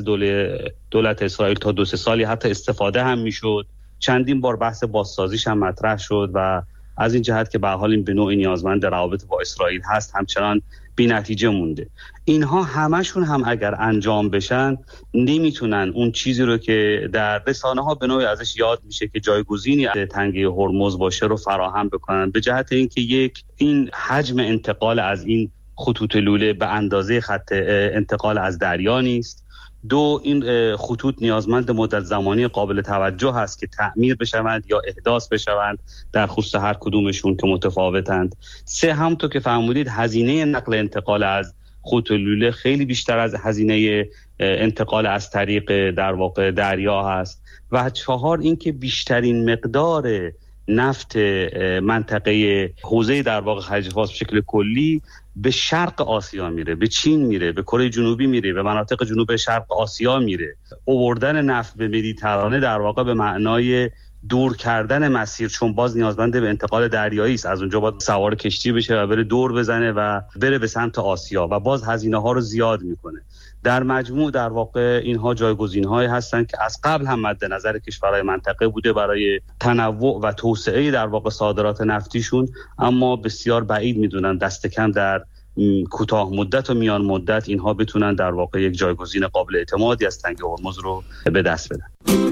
Speaker 9: دولت اسرائیل تا 2-3 سالی حتی استفاده هم می شد. چندین بار بحث بازسازیش هم مطرح شد و از این جهت که به حال این به نوعی نیازمند روابط با اسرائیل هست همچنان بی نتیجه مونده. اینها همشون هم اگر انجام بشن نمیتونن اون چیزی رو که در رسانه ها به نوعی ازش یاد میشه که جایگزینی تنگه هرمز باشه رو فراهم بکنن، به جهت اینکه این حجم انتقال از این خطوط لوله به اندازه خط انتقال از دریا نیست. 2 این خطوط نیازمند مدت زمانی قابل توجه هست که تعمیر بشوند یا احداث بشوند در خصوص هر کدومشون که متفاوتند. 3 همونطور که فرمودید هزینه نقل انتقال از خطوط لوله خیلی بیشتر از هزینه انتقال از طریق در واقع دریا هست و 4 اینکه بیشترین مقدار نفت منطقه حوزه در واقع خلیج فارس به شکل کلی به شرق آسیا میره، به چین میره، به کره جنوبی میره، به مناطق جنوب شرق آسیا میره. آوردن نفت به مدیترانه در واقع به معنای دور کردن مسیر، چون باز نیازمند به انتقال دریایی است. از اونجا باید سوار کشتی بشه و بره دور بزنه و بره به سمت آسیا و باز هزینه ها رو زیاد میکنه. در مجموع در واقع اینها جایگزین‌هایی هستند که از قبل هم مد نظر کشورهای منطقه بوده برای تنوع و توسعه در واقع صادرات نفتیشون، اما بسیار بعید میدونن دست کم در کوتاه مدت و میان مدت اینها بتونن در واقع یک جایگزین قابل اعتمادی از تنگه هرمز رو به دست بدن.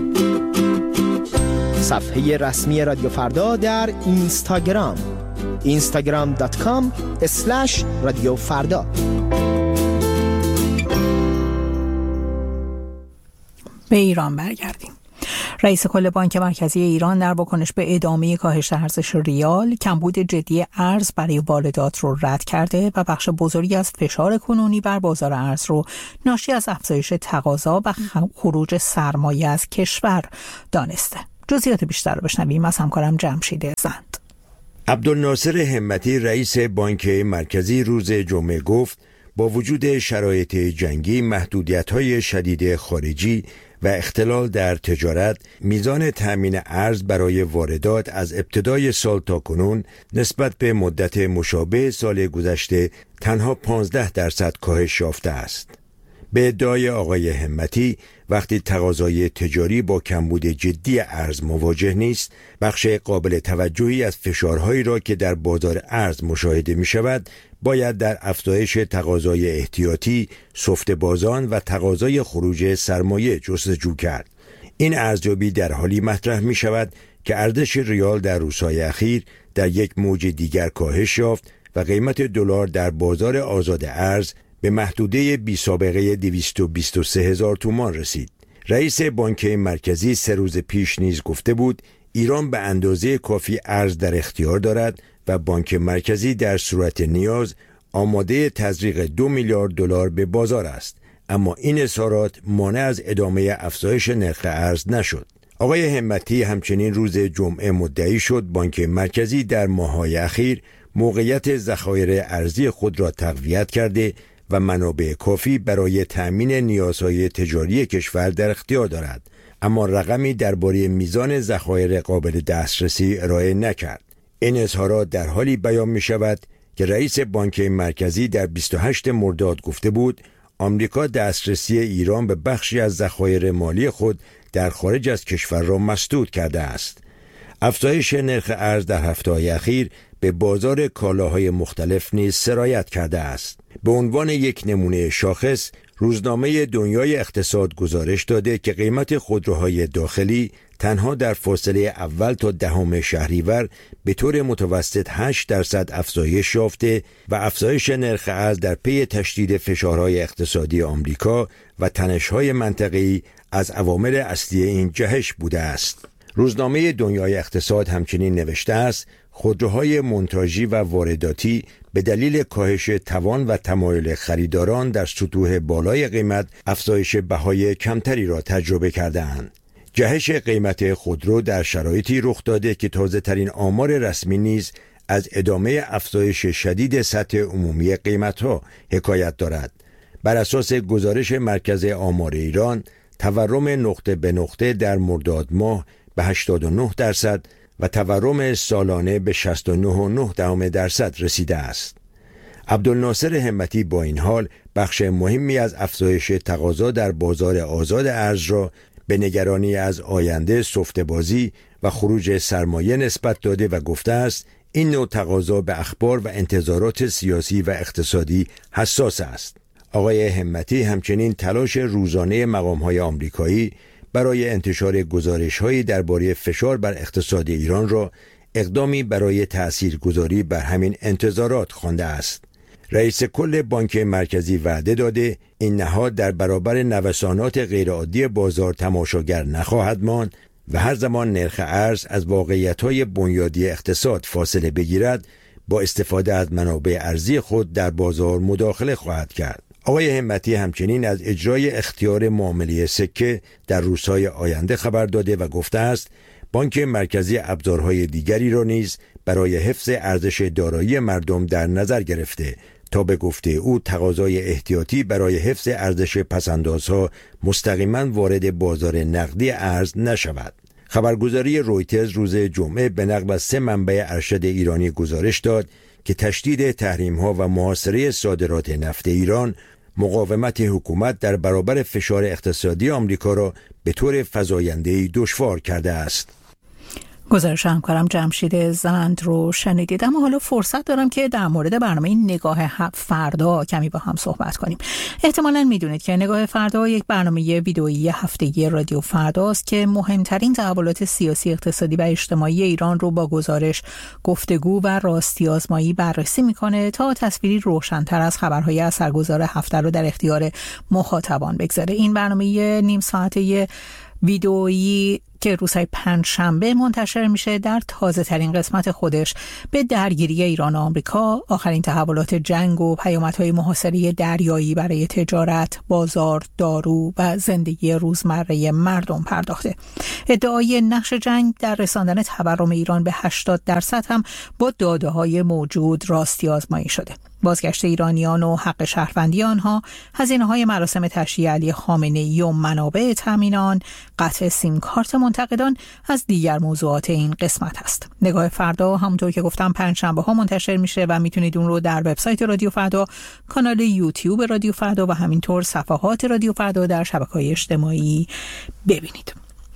Speaker 10: صفحه رسمی رادیو فردا در اینستاگرام instagram.com/رادیو فردا.
Speaker 1: به ایران برگردیم. رئیس کل بانک مرکزی ایران در واکنش به ادامه کاهش ارزش ریال، کمبود جدی ارز برای واردات رو رد کرده و بخش بزرگی از فشار کنونی بر بازار ارز رو ناشی از افزایش تقاضا و خروج سرمایه از کشور دانسته. جزئیات بیشتر رو بشنویم از همکارم جمشید زند.
Speaker 11: عبدالناصر همتی رئیس بانک مرکزی روز جمعه گفت با وجود شرایط جنگی، محدودیت‌های شدید خارجی و اختلال در تجارت، میزان تأمین ارز برای واردات از ابتدای سال تا کنون نسبت به مدت مشابه سال گذشته تنها 15% کاهش یافته است. به ادعای آقای همتی، وقتی تقاضای تجاری با کمبود جدی ارز مواجه نیست، بخش قابل توجهی از فشارهایی را که در بازار ارز مشاهده می شود باید در افزایش تقاضای احتیاطی، سفت بازان و تقاضای خروج سرمایه جستجو کرد. این ارزیابی در حالی مطرح می شود که ارزش ریال در روزهای اخیر در یک موج دیگر کاهش یافت و قیمت دلار در بازار آزاد ارز به محدوده بی سابقه 223,000 تومان رسید. رئیس بانک مرکزی 3 روز پیش نیز گفته بود ایران به اندازه کافی ارز در اختیار دارد و بانک مرکزی در صورت نیاز آماده تزریق 2 میلیارد دلار به بازار است، اما این اظهارات مانع از ادامه افزایش نرخ ارز نشد. آقای همتی همچنین روز جمعه مدعی شد بانک مرکزی در ماه‌های اخیر موقعیت ذخایر ارزی خود را تقویت کرده و منابع کافی برای تأمین نیازهای تجاری کشور در اختیار دارد، اما رقمی درباره میزان ذخایر قابل دسترسی ارائه نکرد. این اظهارات در حالی بیان می شود که رئیس بانک مرکزی در 28 مرداد گفته بود آمریکا دسترسی ایران به بخشی از ذخایر مالی خود در خارج از کشور را مسدود کرده است. افزایش نرخ ارز در هفته‌های اخیر به بازار کالاهای مختلف نیز سرایت کرده است. به عنوان یک نمونه شاخص، روزنامه دنیای اقتصاد گزارش داده که قیمت خودروهای داخلی تنها در فاصله اول تا 10 شهریور به طور متوسط 8% افزایش یافته و افزایش نرخ ارز در پی تشدید فشارهای اقتصادی آمریکا و تنش‌های منطقه‌ای از عوامل اصلی این جهش بوده است. روزنامه دنیای اقتصاد همچنین نوشته است خودروهای مونتاژی و وارداتی به دلیل کاهش توان و تمایل خریداران در سطوح بالای قیمت افزایش بهای کمتری را تجربه کرده‌اند. جهش قیمت خودرو در شرایطی رخ داده که تازه‌ترین آمار رسمی نیز از ادامه افزایش شدید سطح عمومی قیمت‌ها حکایت دارد. بر اساس گزارش مرکز آمار ایران، تورم نقطه به نقطه در مرداد ماه به 89% و تورم سالانه به 69.9% رسیده است. عبدالناصر همتی با این حال بخش مهمی از افزایش تقاضا در بازار آزاد ارز را به نگرانی از آینده سفته‌بازی و خروج سرمایه نسبت داده و گفته است این نوع تقاضا به اخبار و انتظارات سیاسی و اقتصادی حساس است. آقای همتی همچنین تلاش روزانه مقام‌های آمریکایی برای انتشار گزارش‌هایی درباره فشار بر اقتصاد ایران را اقدامی برای تأثیرگذاری بر همین انتظارات خوانده است. رئیس کل بانک مرکزی وعده داده این نهاد در برابر نوسانات غیرعادی بازار تماشاگر نخواهد ماند و هر زمان نرخ ارز از واقعیت‌های بنیادی اقتصاد فاصله بگیرد با استفاده از منابع ارزی خود در بازار مداخله خواهد کرد. آقای همتی همچنین از اجرای اختیار معامله سکه در روزهای آینده خبر داده و گفته است بانک مرکزی ابزارهای دیگری را نیز برای حفظ ارزش دارایی مردم در نظر گرفته تا به گفته او تقاضای احتیاطی برای حفظ ارزش پس‌اندازها مستقیما وارد بازار نقدی ارز نشود. خبرگزاری رویترز روز جمعه به نقل از 3 منبع ارشد ایرانی گزارش داد که تشدید تحریم‌ها و محاصره صادرات نفت ایران مقاومت حکومت در برابر فشار اقتصادی آمریکا را به طور فزاینده‌ای دشوار کرده است.
Speaker 1: گزارش همکارم جمشید زند رو شنیدید. اما حالا فرصت دارم که در مورد برنامه نگاه فردا کمی با هم صحبت کنیم. احتمالاً میدونید که نگاه فردا یک برنامه ویدئویی هفتگی رادیو فرداست که مهمترین تحولات سیاسی، اقتصادی و اجتماعی ایران رو با گزارش، گفتگو و راستی آزمایی بررسی میکنه تا تصویری روشن‌تر از خبرهای اثرگذار هفته رو در اختیار مخاطبان بگذاره. این برنامه نیم ساعته ویدئویی که روزهای پنجشنبه منتشر میشه در تازه ترین قسمت خودش به درگیری ایران و آمریکا، آخرین تحولات جنگ و پیامدهای محاصره دریایی برای تجارت، بازار، دارو و زندگی روزمره مردم پرداخته. ادعای نقش جنگ در رساندن تورم ایران به 80% هم با داده‌های موجود راستی آزمایی شده. بازگشت ایرانیان و حق شهروندی آنها، هزینه‌های مراسم تشییع علی خامنه‌ای و منابع تامین آن، قطع سیم کارت منتقدان از دیگر موضوعات این قسمت است. نگاه فردا همونطور که گفتم پنجشنبه‌ها منتشر میشه و میتونید اون رو در وبسایت رادیو فردا، کانال یوتیوب رادیو فردا و همینطور صفحات رادیو فردا در شبکه‌های اجتماعی ببینید.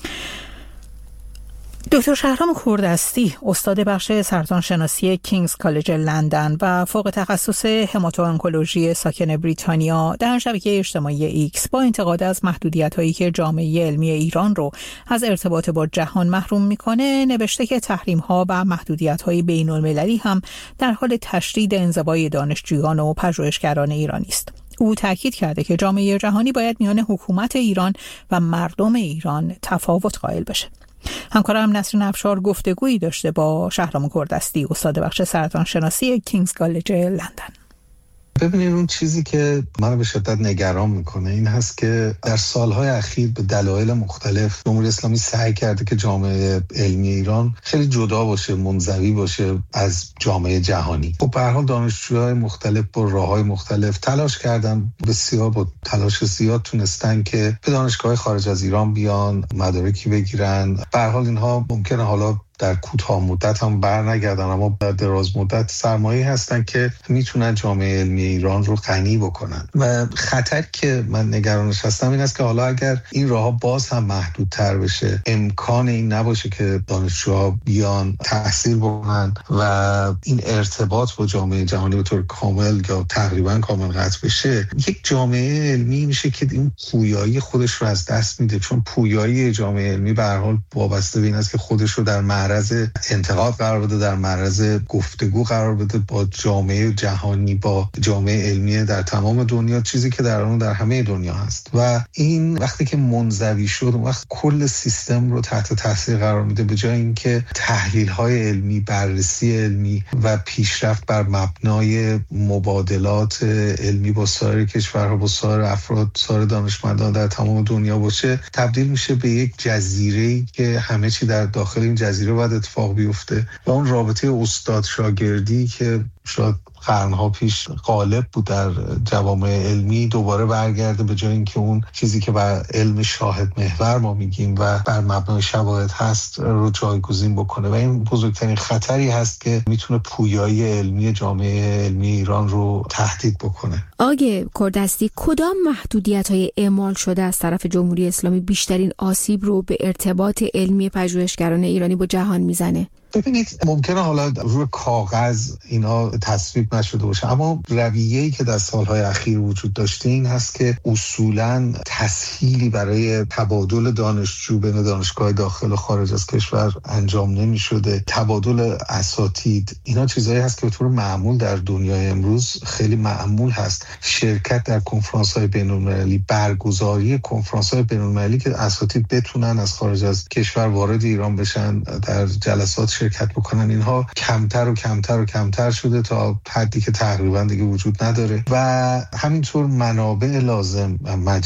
Speaker 1: دکتر شهرام کوردستی، استاد بخش سرطان شناسی کینگز کالج لندن و فوق تخصص هماتوآنکولوژی ساکن بریتانیا، در شبکه اجتماعی ایکس با انتقاد از محدودیت‌هایی که جامعه علمی ایران رو از ارتباط با جهان محروم می‌کنه، نوشته که تحریم‌ها و محدودیت‌های بین‌المللی هم در حال تشدید انزوای دانشجویان و پژوهشگران ایرانی است. او تاکید کرده که جامعه جهانی باید میان حکومت ایران و مردم ایران تفاوت قائل بشه. همکارم نسرین افشار گفتگویی داشته با شهرام کوردستی، استاد بخش سرطان شناسی کینگز کالج لندن.
Speaker 12: ببینید، اون چیزی که منو به شدت نگران میکنه این هست که در سالهای اخیر به دلایل مختلف جمهوری اسلامی سعی کرده که جامعه علمی ایران خیلی جدا باشه، منزوی باشه از جامعه جهانی. خب به هر حال دانشجوهای مختلف با راههای مختلف تلاش کردن، بسیار با تلاش زیاد تونستن که به دانشگاه خارج از ایران بیان، مدارکی بگیرن. به هر حال اینها ممکنه حالا در کوتاه مدت هم برنگردن، اما در دراز مدت سرمایه هستن که میتونن جامعه علمی ایران رو غنی بکنن. و خطر که من نگرانش هستم این است که حالا اگر این راهها باز هم محدودتر بشه، امکان این نباشه که دانشجوها بیان تحصیل بکنن و این ارتباط با جامعه جهانی به طور کامل یا تقریبا کامل قطع بشه، یک جامعه علمی میشه که این پویایی خودش رو از دست میده. چون پویایی جامعه علمی به هر حال وابسته به این است که خودش رو در معرض انتقاد قرار بده، در معرض گفتگو قرار بده با جامعه جهانی، با جامعه علمی در تمام دنیا، چیزی که در اون در همه دنیا هست. و این وقتی که منزوی شد، وقت کل سیستم رو تحت تاثیر قرار میده، به جای اینکه تحلیل‌های علمی، بررسی علمی و پیشرفت بر مبنای مبادلات علمی با سایر کشورها، با سایر افراد، سایر دانشمندان در تمام دنیا باشه، تبدیل میشه به یک جزیره‌ای که همه چی در داخل این جزیره باید اتفاق بیفته. و اون رابطه استاد شاگردی که شاید قرنها پیش غالب بود در جوامع علمی دوباره برگرده، به جای اینکه اون چیزی که بر علم شاهد محور ما میگیم و بر مبنای شواهد هست رو جایگزین بکنه. و این بزرگترین خطری هست که میتونه پویایی علمی جامعه علمی ایران رو تهدید بکنه.
Speaker 13: آقای کوردستی، کدام محدودیت‌های اعمال شده از طرف جمهوری اسلامی بیشترین آسیب رو به ارتباط علمی پژوهشگران ایرانی با جهان میزنه؟
Speaker 12: ببینید، ممکنه حالا روی کاغذ اینا تصویب نشده باشه، اما رویه‌ای که در سالهای اخیر وجود داشته این هست که اصولاً تسهیلی برای تبادل دانشجو بین دانشگاه داخل و خارج از کشور انجام نمی‌شده. تبادل اساتید، اینا چیزایی هست که به طور معمول در دنیای امروز خیلی معمول هست. شرکت در کنفرانس‌های بین‌المللی، برگزاری کنفرانس‌های بین‌المللی که اساتید بتونن از خارج از کشور وارد ایران بشن، در جلسات شرکت بکنن اینها کمتر و کمتر و کمتر شده تا حدی که تقریبا دیگه وجود نداره و همینطور منابع لازم،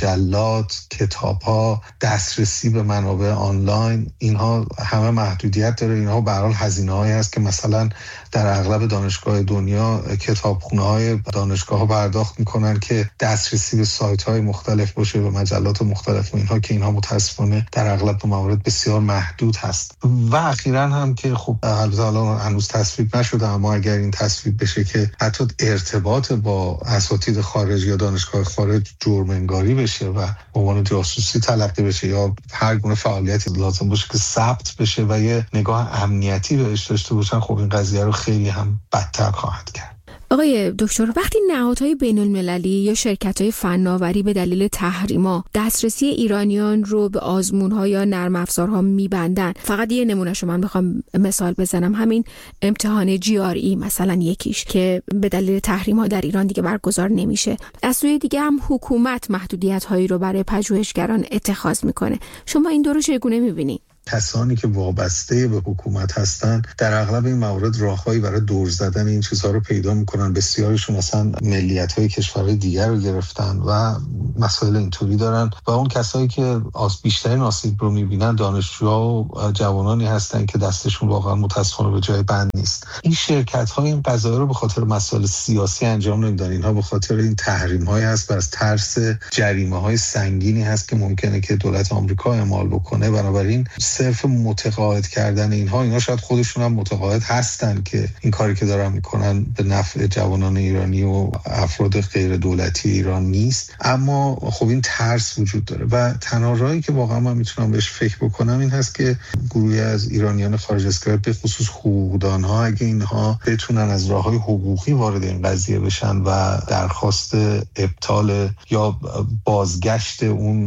Speaker 12: مجلات، کتاب‌ها، دسترسی به منابع آنلاین، اینها همه محدودیت داره. اینها به هر حال هزینه‌هایی هست که مثلا در اغلب دانشگاه دنیا کتابخونه‌های دانشگاه‌ها پرداخت می‌کنن که دسترسی به سایت‌های مختلف باشه و مجلات مختلف و اینها که اینها متأسفانه در اغلب موارد بسیار محدود هست. و اخیراً هم که خب البته حالا هنوز تصویب نشده، اما اگر این تصویب بشه که حتی ارتباط با اساتید خارج یا دانشگاه خارج جرم انگاری بشه و به عنوان جاسوسی تلقی بشه یا هر گونه فعالیتی لازم باشه که ثبت بشه و یه نگاه امنیتی بهش داشته باشن، خب این قضیه رو خیلی هم بدتر خواهد کرد.
Speaker 13: آقای دکتر، وقتی نهادهای بین‌المللی یا شرکت‌های فناوری به دلیل تحریما دسترسی ایرانیان رو به آزمون‌ها یا نرم افزارها می‌بندن، فقط یه نمونهشو من بخوام مثال بزنم، همین امتحان GRE مثلا یکیش که به دلیل تحریم‌ها در ایران دیگه برگزار نمیشه. از سوی دیگه هم حکومت محدودیت‌هایی رو برای پژوهشگران اتخاذ می‌کنه. شما این دو رو چگونه می‌بینید؟
Speaker 12: کسانی که وابسته به حکومت هستن در اغلب این موارد راههایی برای دور زدن این چیزها رو پیدا میکنن. بسیاریشون مثلا ملیت‌های کشورهای دیگر رو گرفتن و مسائل اینطوری دارن و اون کسایی که بیشترین آسیب رو میبینن دانشجوها و جوانانی هستن که دستشون واقعا متاسفانه به جای بند نیست. این شرکت‌ها این قضایا رو به خاطر مسائل سیاسی انجام نمیدن. اینها به خاطر این تحریم‌های هست و از ترس جریمه‌های سنگینی هست که ممکنه که دولت آمریکا اعمال بکنه. بنابراین صرف متقاعد کردن اینها شاید خودشون هم متقاعد هستن که این کاری که دارن میکنن به نفع جوانان ایرانی و افراد غیر دولتی ایران نیست، اما خب این ترس وجود داره و تنها راهی که واقعا من میتونم بهش فکر بکنم این هست که گروهی از ایرانیان خارج از کشور به خصوص حقوقدانها اگه اینها بتونن از راههای حقوقی وارد این قضیه بشن و درخواست ابطال یا بازگشت اون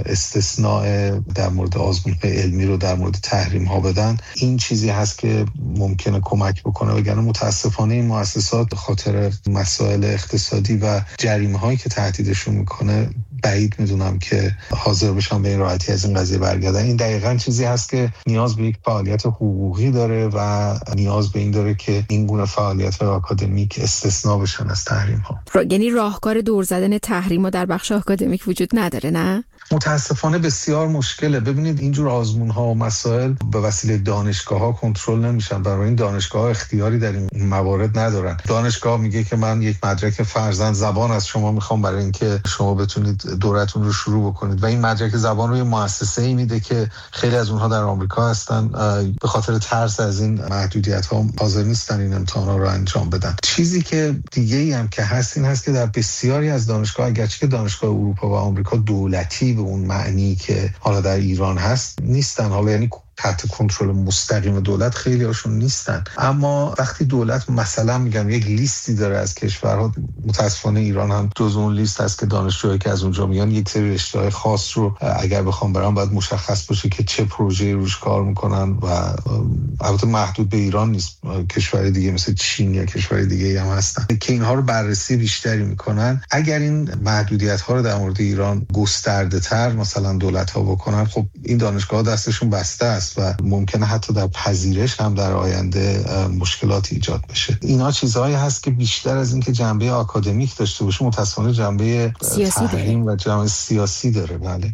Speaker 12: استثناء در مورد آزمون‌های علمی رو در مورد تحریم ها بدن، این چیزی هست که ممکنه کمک بکنه. وگرنه متاسفانه این مؤسسات به خاطر مسائل اقتصادی و جریمه هایی که تهدیدشون میکنه بعید میدونم که حاضر بشن به این راحتی از این قضیه برگردن. این دقیقاً چیزی هست که نیاز به یک فعالیت حقوقی داره و نیاز به این داره که این گونه فعالیت آکادمیک استثناء بشن از تحریم ها.
Speaker 13: یعنی راهکار دور زدن تحریم ها در بخش آکادمیک وجود نداره، نه؟
Speaker 12: متاسفانه بسیار مشکله. ببینید اینجور آزمون ها و مسائل به وسیله دانشگاه ها کنترل نمیشن، برای این دانشگاه ها اختیاری در این موارد ندارن. دانشگاه میگه که من یک مدرک فرضاً زبان از شما میخوام برای اینکه شما بتونید دورتون رو شروع بکنید و این مدرک زبان رو یه مؤسسه‌ای میده که خیلی از اونها در آمریکا هستن، به خاطر ترس از این محدودیت ها حاضر نیستن این امتحانا رو انجام بدن. چیزی که دیگه ای هم که هست این هست که در بسیاری از دانشگاه، اگرچه که دانشگاه اروپا و آمریکا دولتی به اون معنی که حالا در ایران هست نیستن، حالا یعنی تحت کنترل مستقیم دولت خیلی هاشون نیستن، اما وقتی دولت مثلا میگم یک لیستی داره از کشورها، متاسفانه ایران هم جز اون لیست هست که دانشجوهایی که از اونجا میان یک سری رشته‌های خاص رو اگر بخوام برام باید مشخص باشه که چه پروژه‌ای روش کار میکنن و البته محدود به ایران نیست، کشور دیگه مثل چین یا کشور دیگه هم هستن که اینها رو بررسی بیشتری میکنن. اگر این محدودیت ها رو در مورد ایران گسترده تر مثلا دولت ها بکنن، خب این دانشگاه دستشون بسته است و ممکنه حتی در پذیرش هم در آینده مشکلاتی ایجاد بشه. اینا چیزهایی هست که بیشتر از این که جنبه آکادمیک داشته باشه متأسفانه جنبه تحریم و جنبه سیاسی داره. بله.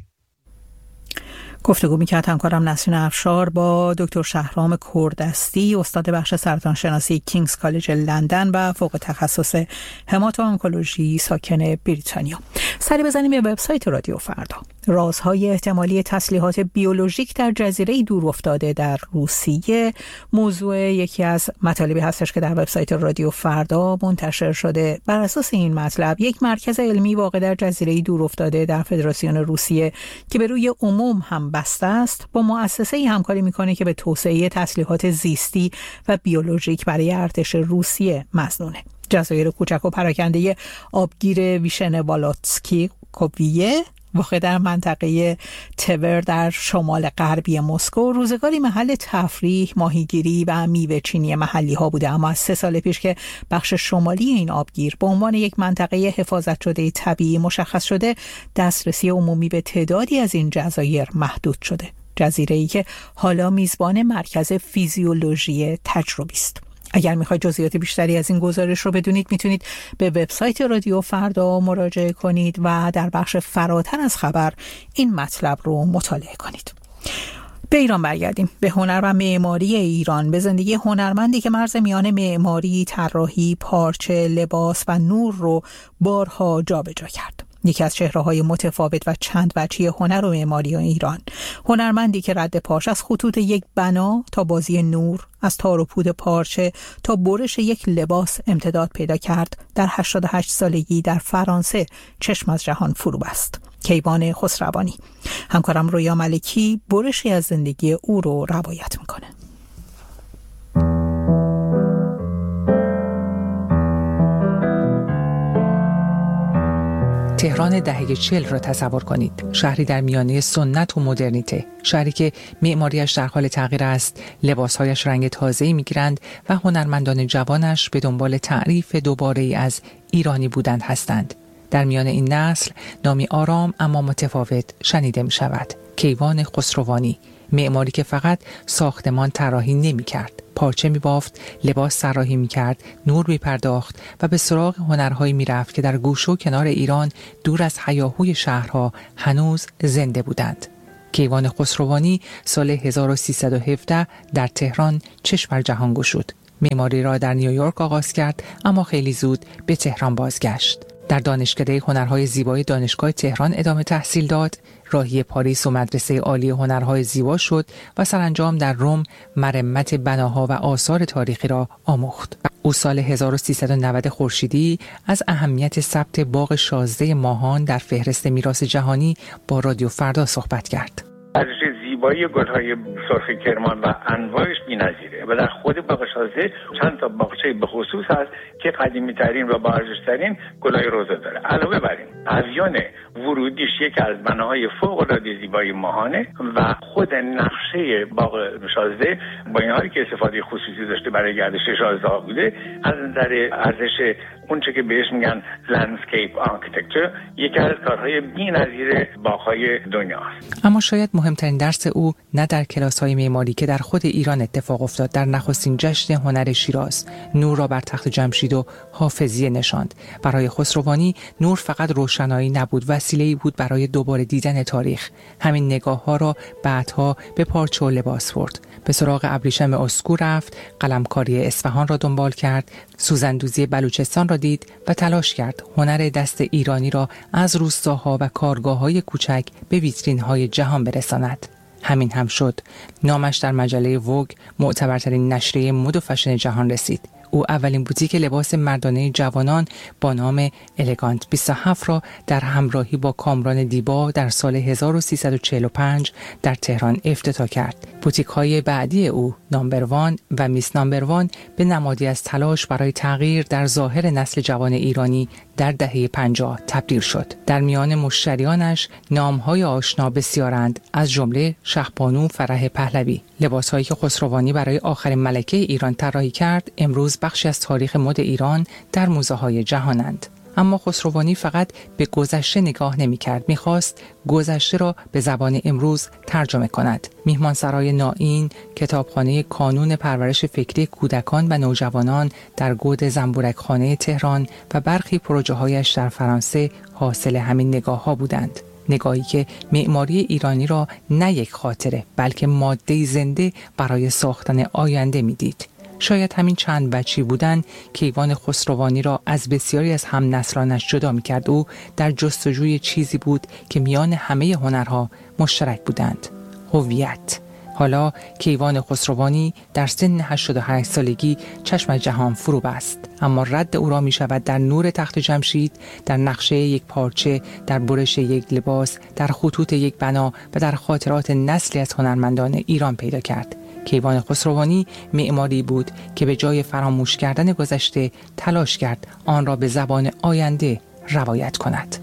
Speaker 1: گفتگو می‌کرد همکارم نسرین افشار با دکتر شهرام کردستی، استاد بخش سرطان شناسی کینگز کالج لندن و فوق تخصص هماتو آنکولوژی ساکن بریتانیا. سری بزنیم به وبسایت رادیو فردا. رازهای احتمالی تسلیحات بیولوژیک در جزیره دور افتاده در روسیه موضوع یکی از مطالبی هستش که در وبسایت رادیو فردا منتشر شده. بر اساس این مطلب یک مرکز علمی واقع در جزیره دور افتاده در فدراسیون روسیه که به روی عموم هم بسته است با مؤسسه‌ای همکاری میکنه که به توسعه تسلیحات زیستی و بیولوژیک برای ارتش روسیه مظنونه. جزایر کوچک و پراکنده آبگیر ویشنوالاتسکی کوویه واقع در منطقه تور در شمال غربی مسکو روزگاری محل تفریح، ماهیگیری و میوه چینی محلی ها بوده، اما از 3 سال پیش که بخش شمالی این آبگیر به عنوان یک منطقه حفاظت شده طبیعی مشخص شده، دسترسی عمومی به تعدادی از این جزایر محدود شده. جزیره‌ای که حالا میزبان مرکز فیزیولوژی تجربی است. اگر میخواید جزئیات بیشتری از این گزارش رو بدونید میتونید به وبسایت رادیو فردا مراجعه کنید و در بخش فراتر از خبر این مطلب رو مطالعه کنید. به ایران برگردیم، به هنر و معماری ایران، به زندگی هنرمندی که مرز میان معماری، طراحی، پارچه، لباس و نور رو بارها جابجا کرد. یکی از چهره‌های متفاوت و چند وجهی هنر و معماری ایران، هنرمندی که رد پاش از خطوط یک بنا تا بازی نور، از تار و پود پارچه تا برش یک لباس امتداد پیدا کرد، در 88 سالگی در فرانسه چشم از جهان فرو بست. کیوان خسروانی. همکارم رویا ملکی برشی از زندگی او رو روایت میکنه.
Speaker 14: تهران دهه 40 را تصور کنید. شهری در میانه سنت و مدرنیته، شهری که معماریش در حال تغییر است، لباسهایش رنگ تازه‌ای می‌گیرند و هنرمندان جوانش به دنبال تعریف دوباره‌ای از ایرانی بودند هستند. در میان این نسل نامی آرام اما متفاوت شنیده می‌شود: کیوان خسروانی. معماری که فقط ساختمان طراحی نمی‌کرد، پارچه می‌بافت، لباس طراحی می‌کرد، نور می‌پرداخت و به سراغ هنرهایی می‌رفت که در گوشه و کنار ایران دور از هیاهوی شهرها هنوز زنده بودند. کیوان خسروانی سال 1317 در تهران چشم بر جهان گشود. معماری را در نیویورک آغاز کرد اما خیلی زود به تهران بازگشت. در دانشکده هنرهای زیبای دانشگاه تهران ادامه تحصیل داد، راهی پاریس و مدرسه عالی هنرهای زیبا شد و سرانجام در روم مرمت بناها و آثار تاریخی را آموخت. او سال 1390 خورشیدی از اهمیت ثبت باغ 16 ماهان در فهرست میراث جهانی با رادیو فردا صحبت کرد.
Speaker 15: ارزش زیبایی گل‌های سرخ کرمان و انواعش بی‌نظیره و در خود باغ 16 چند تا باغچه به خصوص هست که قدیمی‌ترین و با ارزش‌ترین گل‌های روزه داره. علاوه بر این پویان ورودیش یکی از بناهای فوق‌العاده زیبای ماهانه و خود نقشه باغ 16 با این حالی که استفاده خصوصی داشته برای گردش شاهزاده بوده، از نظر ارزش اونچه که بهش میگن لندسکیپ آرکیتکچر یکی از کارهای بی‌نظیر باغ‌های دنیا است.
Speaker 14: اما شاید مهمترین درس او نه در کلاس‌های معماری که در خود ایران اتفاق افتاد، در نخستین جشن هنر شیراز نور را بر تخت جمشید و حافظیه نشاند. برای خسروانی نور فقط روشنایی نبود، وسیله‌ای بود برای دوباره دیدن تاریخ. همین نگاه‌ها را بعدها به پارچه و لباس برد. به سراغ ابریشم اسکو رفت، قلمکاری اصفهان را دنبال کرد، سوزندوزی بلوچستان را دید و تلاش کرد هنر دست ایرانی را از روستاها و کارگاه‌های کوچک به ویترین‌های جهان برساند. همین هم شد. نامش در مجله ووگ، معتبرترین نشریه مد و فشن جهان رسید. او اولین بوتیک لباس مردانه جوانان با نام الگانت 27 را در همراهی با کامران دیبا در سال 1345 در تهران افتتاح کرد. بوتیک‌های بعدی او، نامبر وان و میس نامبر وان، به نمادی از تلاش برای تغییر در ظاهر نسل جوان ایرانی در دهه 50 تبدیل شد. در میان مشتریانش نام‌های آشنا بسیارند، از جمله شهبانو فرح پهلوی. لباس‌هایی که خسروانی برای آخرین ملکه ایران طراحی کرد، امروز بخشی از تاریخ مد ایران در موزه‌های جهانند. اما خسروانی فقط به گذشته نگاه نمی‌کرد، می‌خواست گذشته را به زبان امروز ترجمه کند. میهمانسرای نائین، کتابخانه کانون پرورش فکری کودکان و نوجوانان در گود زنبورکخانه تهران و برخی پروژه‌هایش در فرانسه حاصل همین نگاه‌ها بودند. نگاهی که معماری ایرانی را نه یک خاطره بلکه ماده زنده برای ساختن آینده می‌دید. شاید همین چند بچی بودن کیوان خسروانی را از بسیاری از هم نسلانش جدا می‌کرد. او در جستجوی چیزی بود که میان همه هنرها مشترک بودند: هویت. حالا کیوان خسروانی در سن 88 سالگی چشم از جهان فرو بست، اما رد او را می‌شود در نور تخت جمشید، در نقشه یک پارچه، در برش یک لباس، در خطوط یک بنا و در خاطرات نسلی از هنرمندان ایران پیدا کرد. کیوان خسروانی معماری بود که به جای فراموش کردن گذشته تلاش کرد آن را به زبان آینده روایت کند.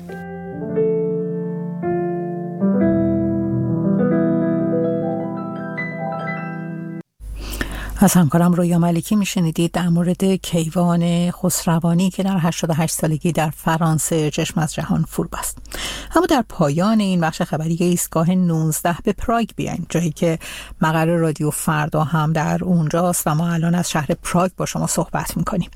Speaker 1: از همکارم رویا ملکی میشنیدید در مورد کیوان خسروانی که در 88 سالگی در فرانسه چشم از جهان فرو بست. اما در پایان این بخش خبری ایستگاه 19 به پراگ بیاین، جایی که مقر رادیو فردا هم در اونجاست و ما الان از شهر پراگ با شما صحبت میکنیم.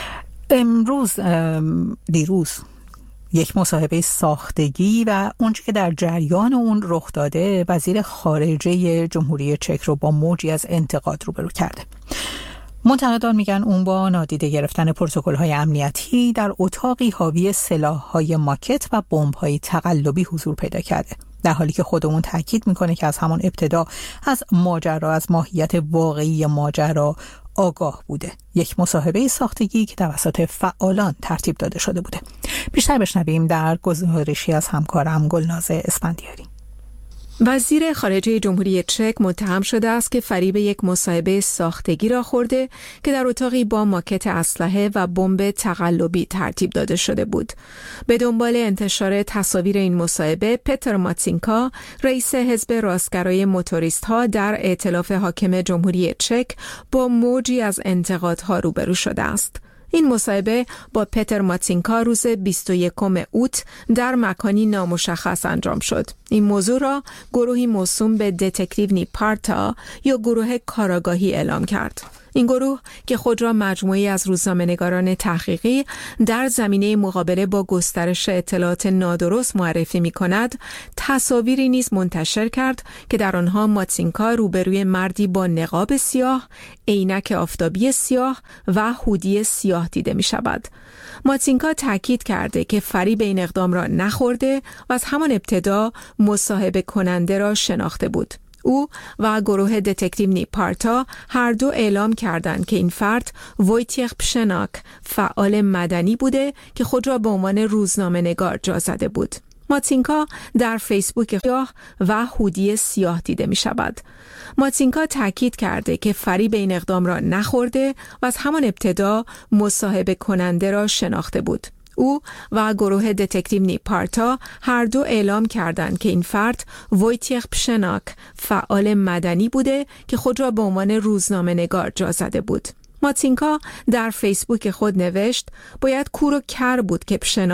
Speaker 1: دیروز یک مصاحبه ساختگی و اونچه که در جریان اون رخ داده وزیر خارجه جمهوری چک رو با موجی از انتقاد روبرو کرده. منتقدان میگن اون با نادیده گرفتن پروتکل‌های امنیتی در اتاقی حاوی سلاح‌های ماکت و بمب‌های تقلبی حضور پیدا کرده، در حالی که خود اون تاکید میکنه که از همان ابتدا از ماجرا، از ماهیت واقعی ماجرا آگاه بوده. یک مصاحبه ساختگی که توسط فعالان ترتیب داده شده بوده. بیشتر بشنویم در گزارشی از همکارم گلناز اسفندیاری.
Speaker 13: وزیر خارجه جمهوری چک متهم شده است که فریب یک مصاحبه ساختگی را خورده که در اتاقی با ماکت اسلحه و بمب تقلبی ترتیب داده شده بود. به دنبال انتشار تصاویر این مصاحبه، پتر ماتسینکا، رئیس حزب راستگرای موتوریست‌ها در ائتلاف حاکم جمهوری چک، با موجی از انتقادها روبرو شده است. این مصاحبه با پتر ماتسینکا روز 21 اوت در مکانی نامشخص انجام شد. این موضوع را گروهی موسوم به دتکتیو نیپارتا یا گروه کاراگاهی اعلام کرد. این گروه که خود را مجموعی از روزنامه‌نگاران تحقیقی در زمینه مقابله با گسترش اطلاعات نادرست معرفی می‌کند، تصاویری نیز منتشر کرد که در آنها ماتسینکا روبروی مردی با نقاب سیاه، عینک آفتابی سیاه و هودی سیاه دیده می‌شود. ماتسینکا تاکید کرده که فریب این اقدام را نخورده و از همان ابتدا مصاحبه کننده را شناخته بود. او و گروه دتکتیو نیپارتا هر دو اعلام کردند که این فرد وویتیخ پشناک، فعال مدنی بوده که خود را به عنوان روزنامه‌نگار جا زده بود. ماتسینکا در فیسبوک سیاه و هودی سیاه دیده می شود. ماتسینکا تاکید کرده که فریب این اقدام را نخورده و از همان ابتدا مصاحبه کننده را شناخته بود. او و گروه دتکتیو نیپارتا هر دو اعلام کردند که این فرد وویتیخ پشناک، فعال مدنی بوده که خود را به عنوان روزنامه‌نگار جا زده بود. ماتسینکا در فیسبوک خود نوشت: باید کور و کر بود که پشناک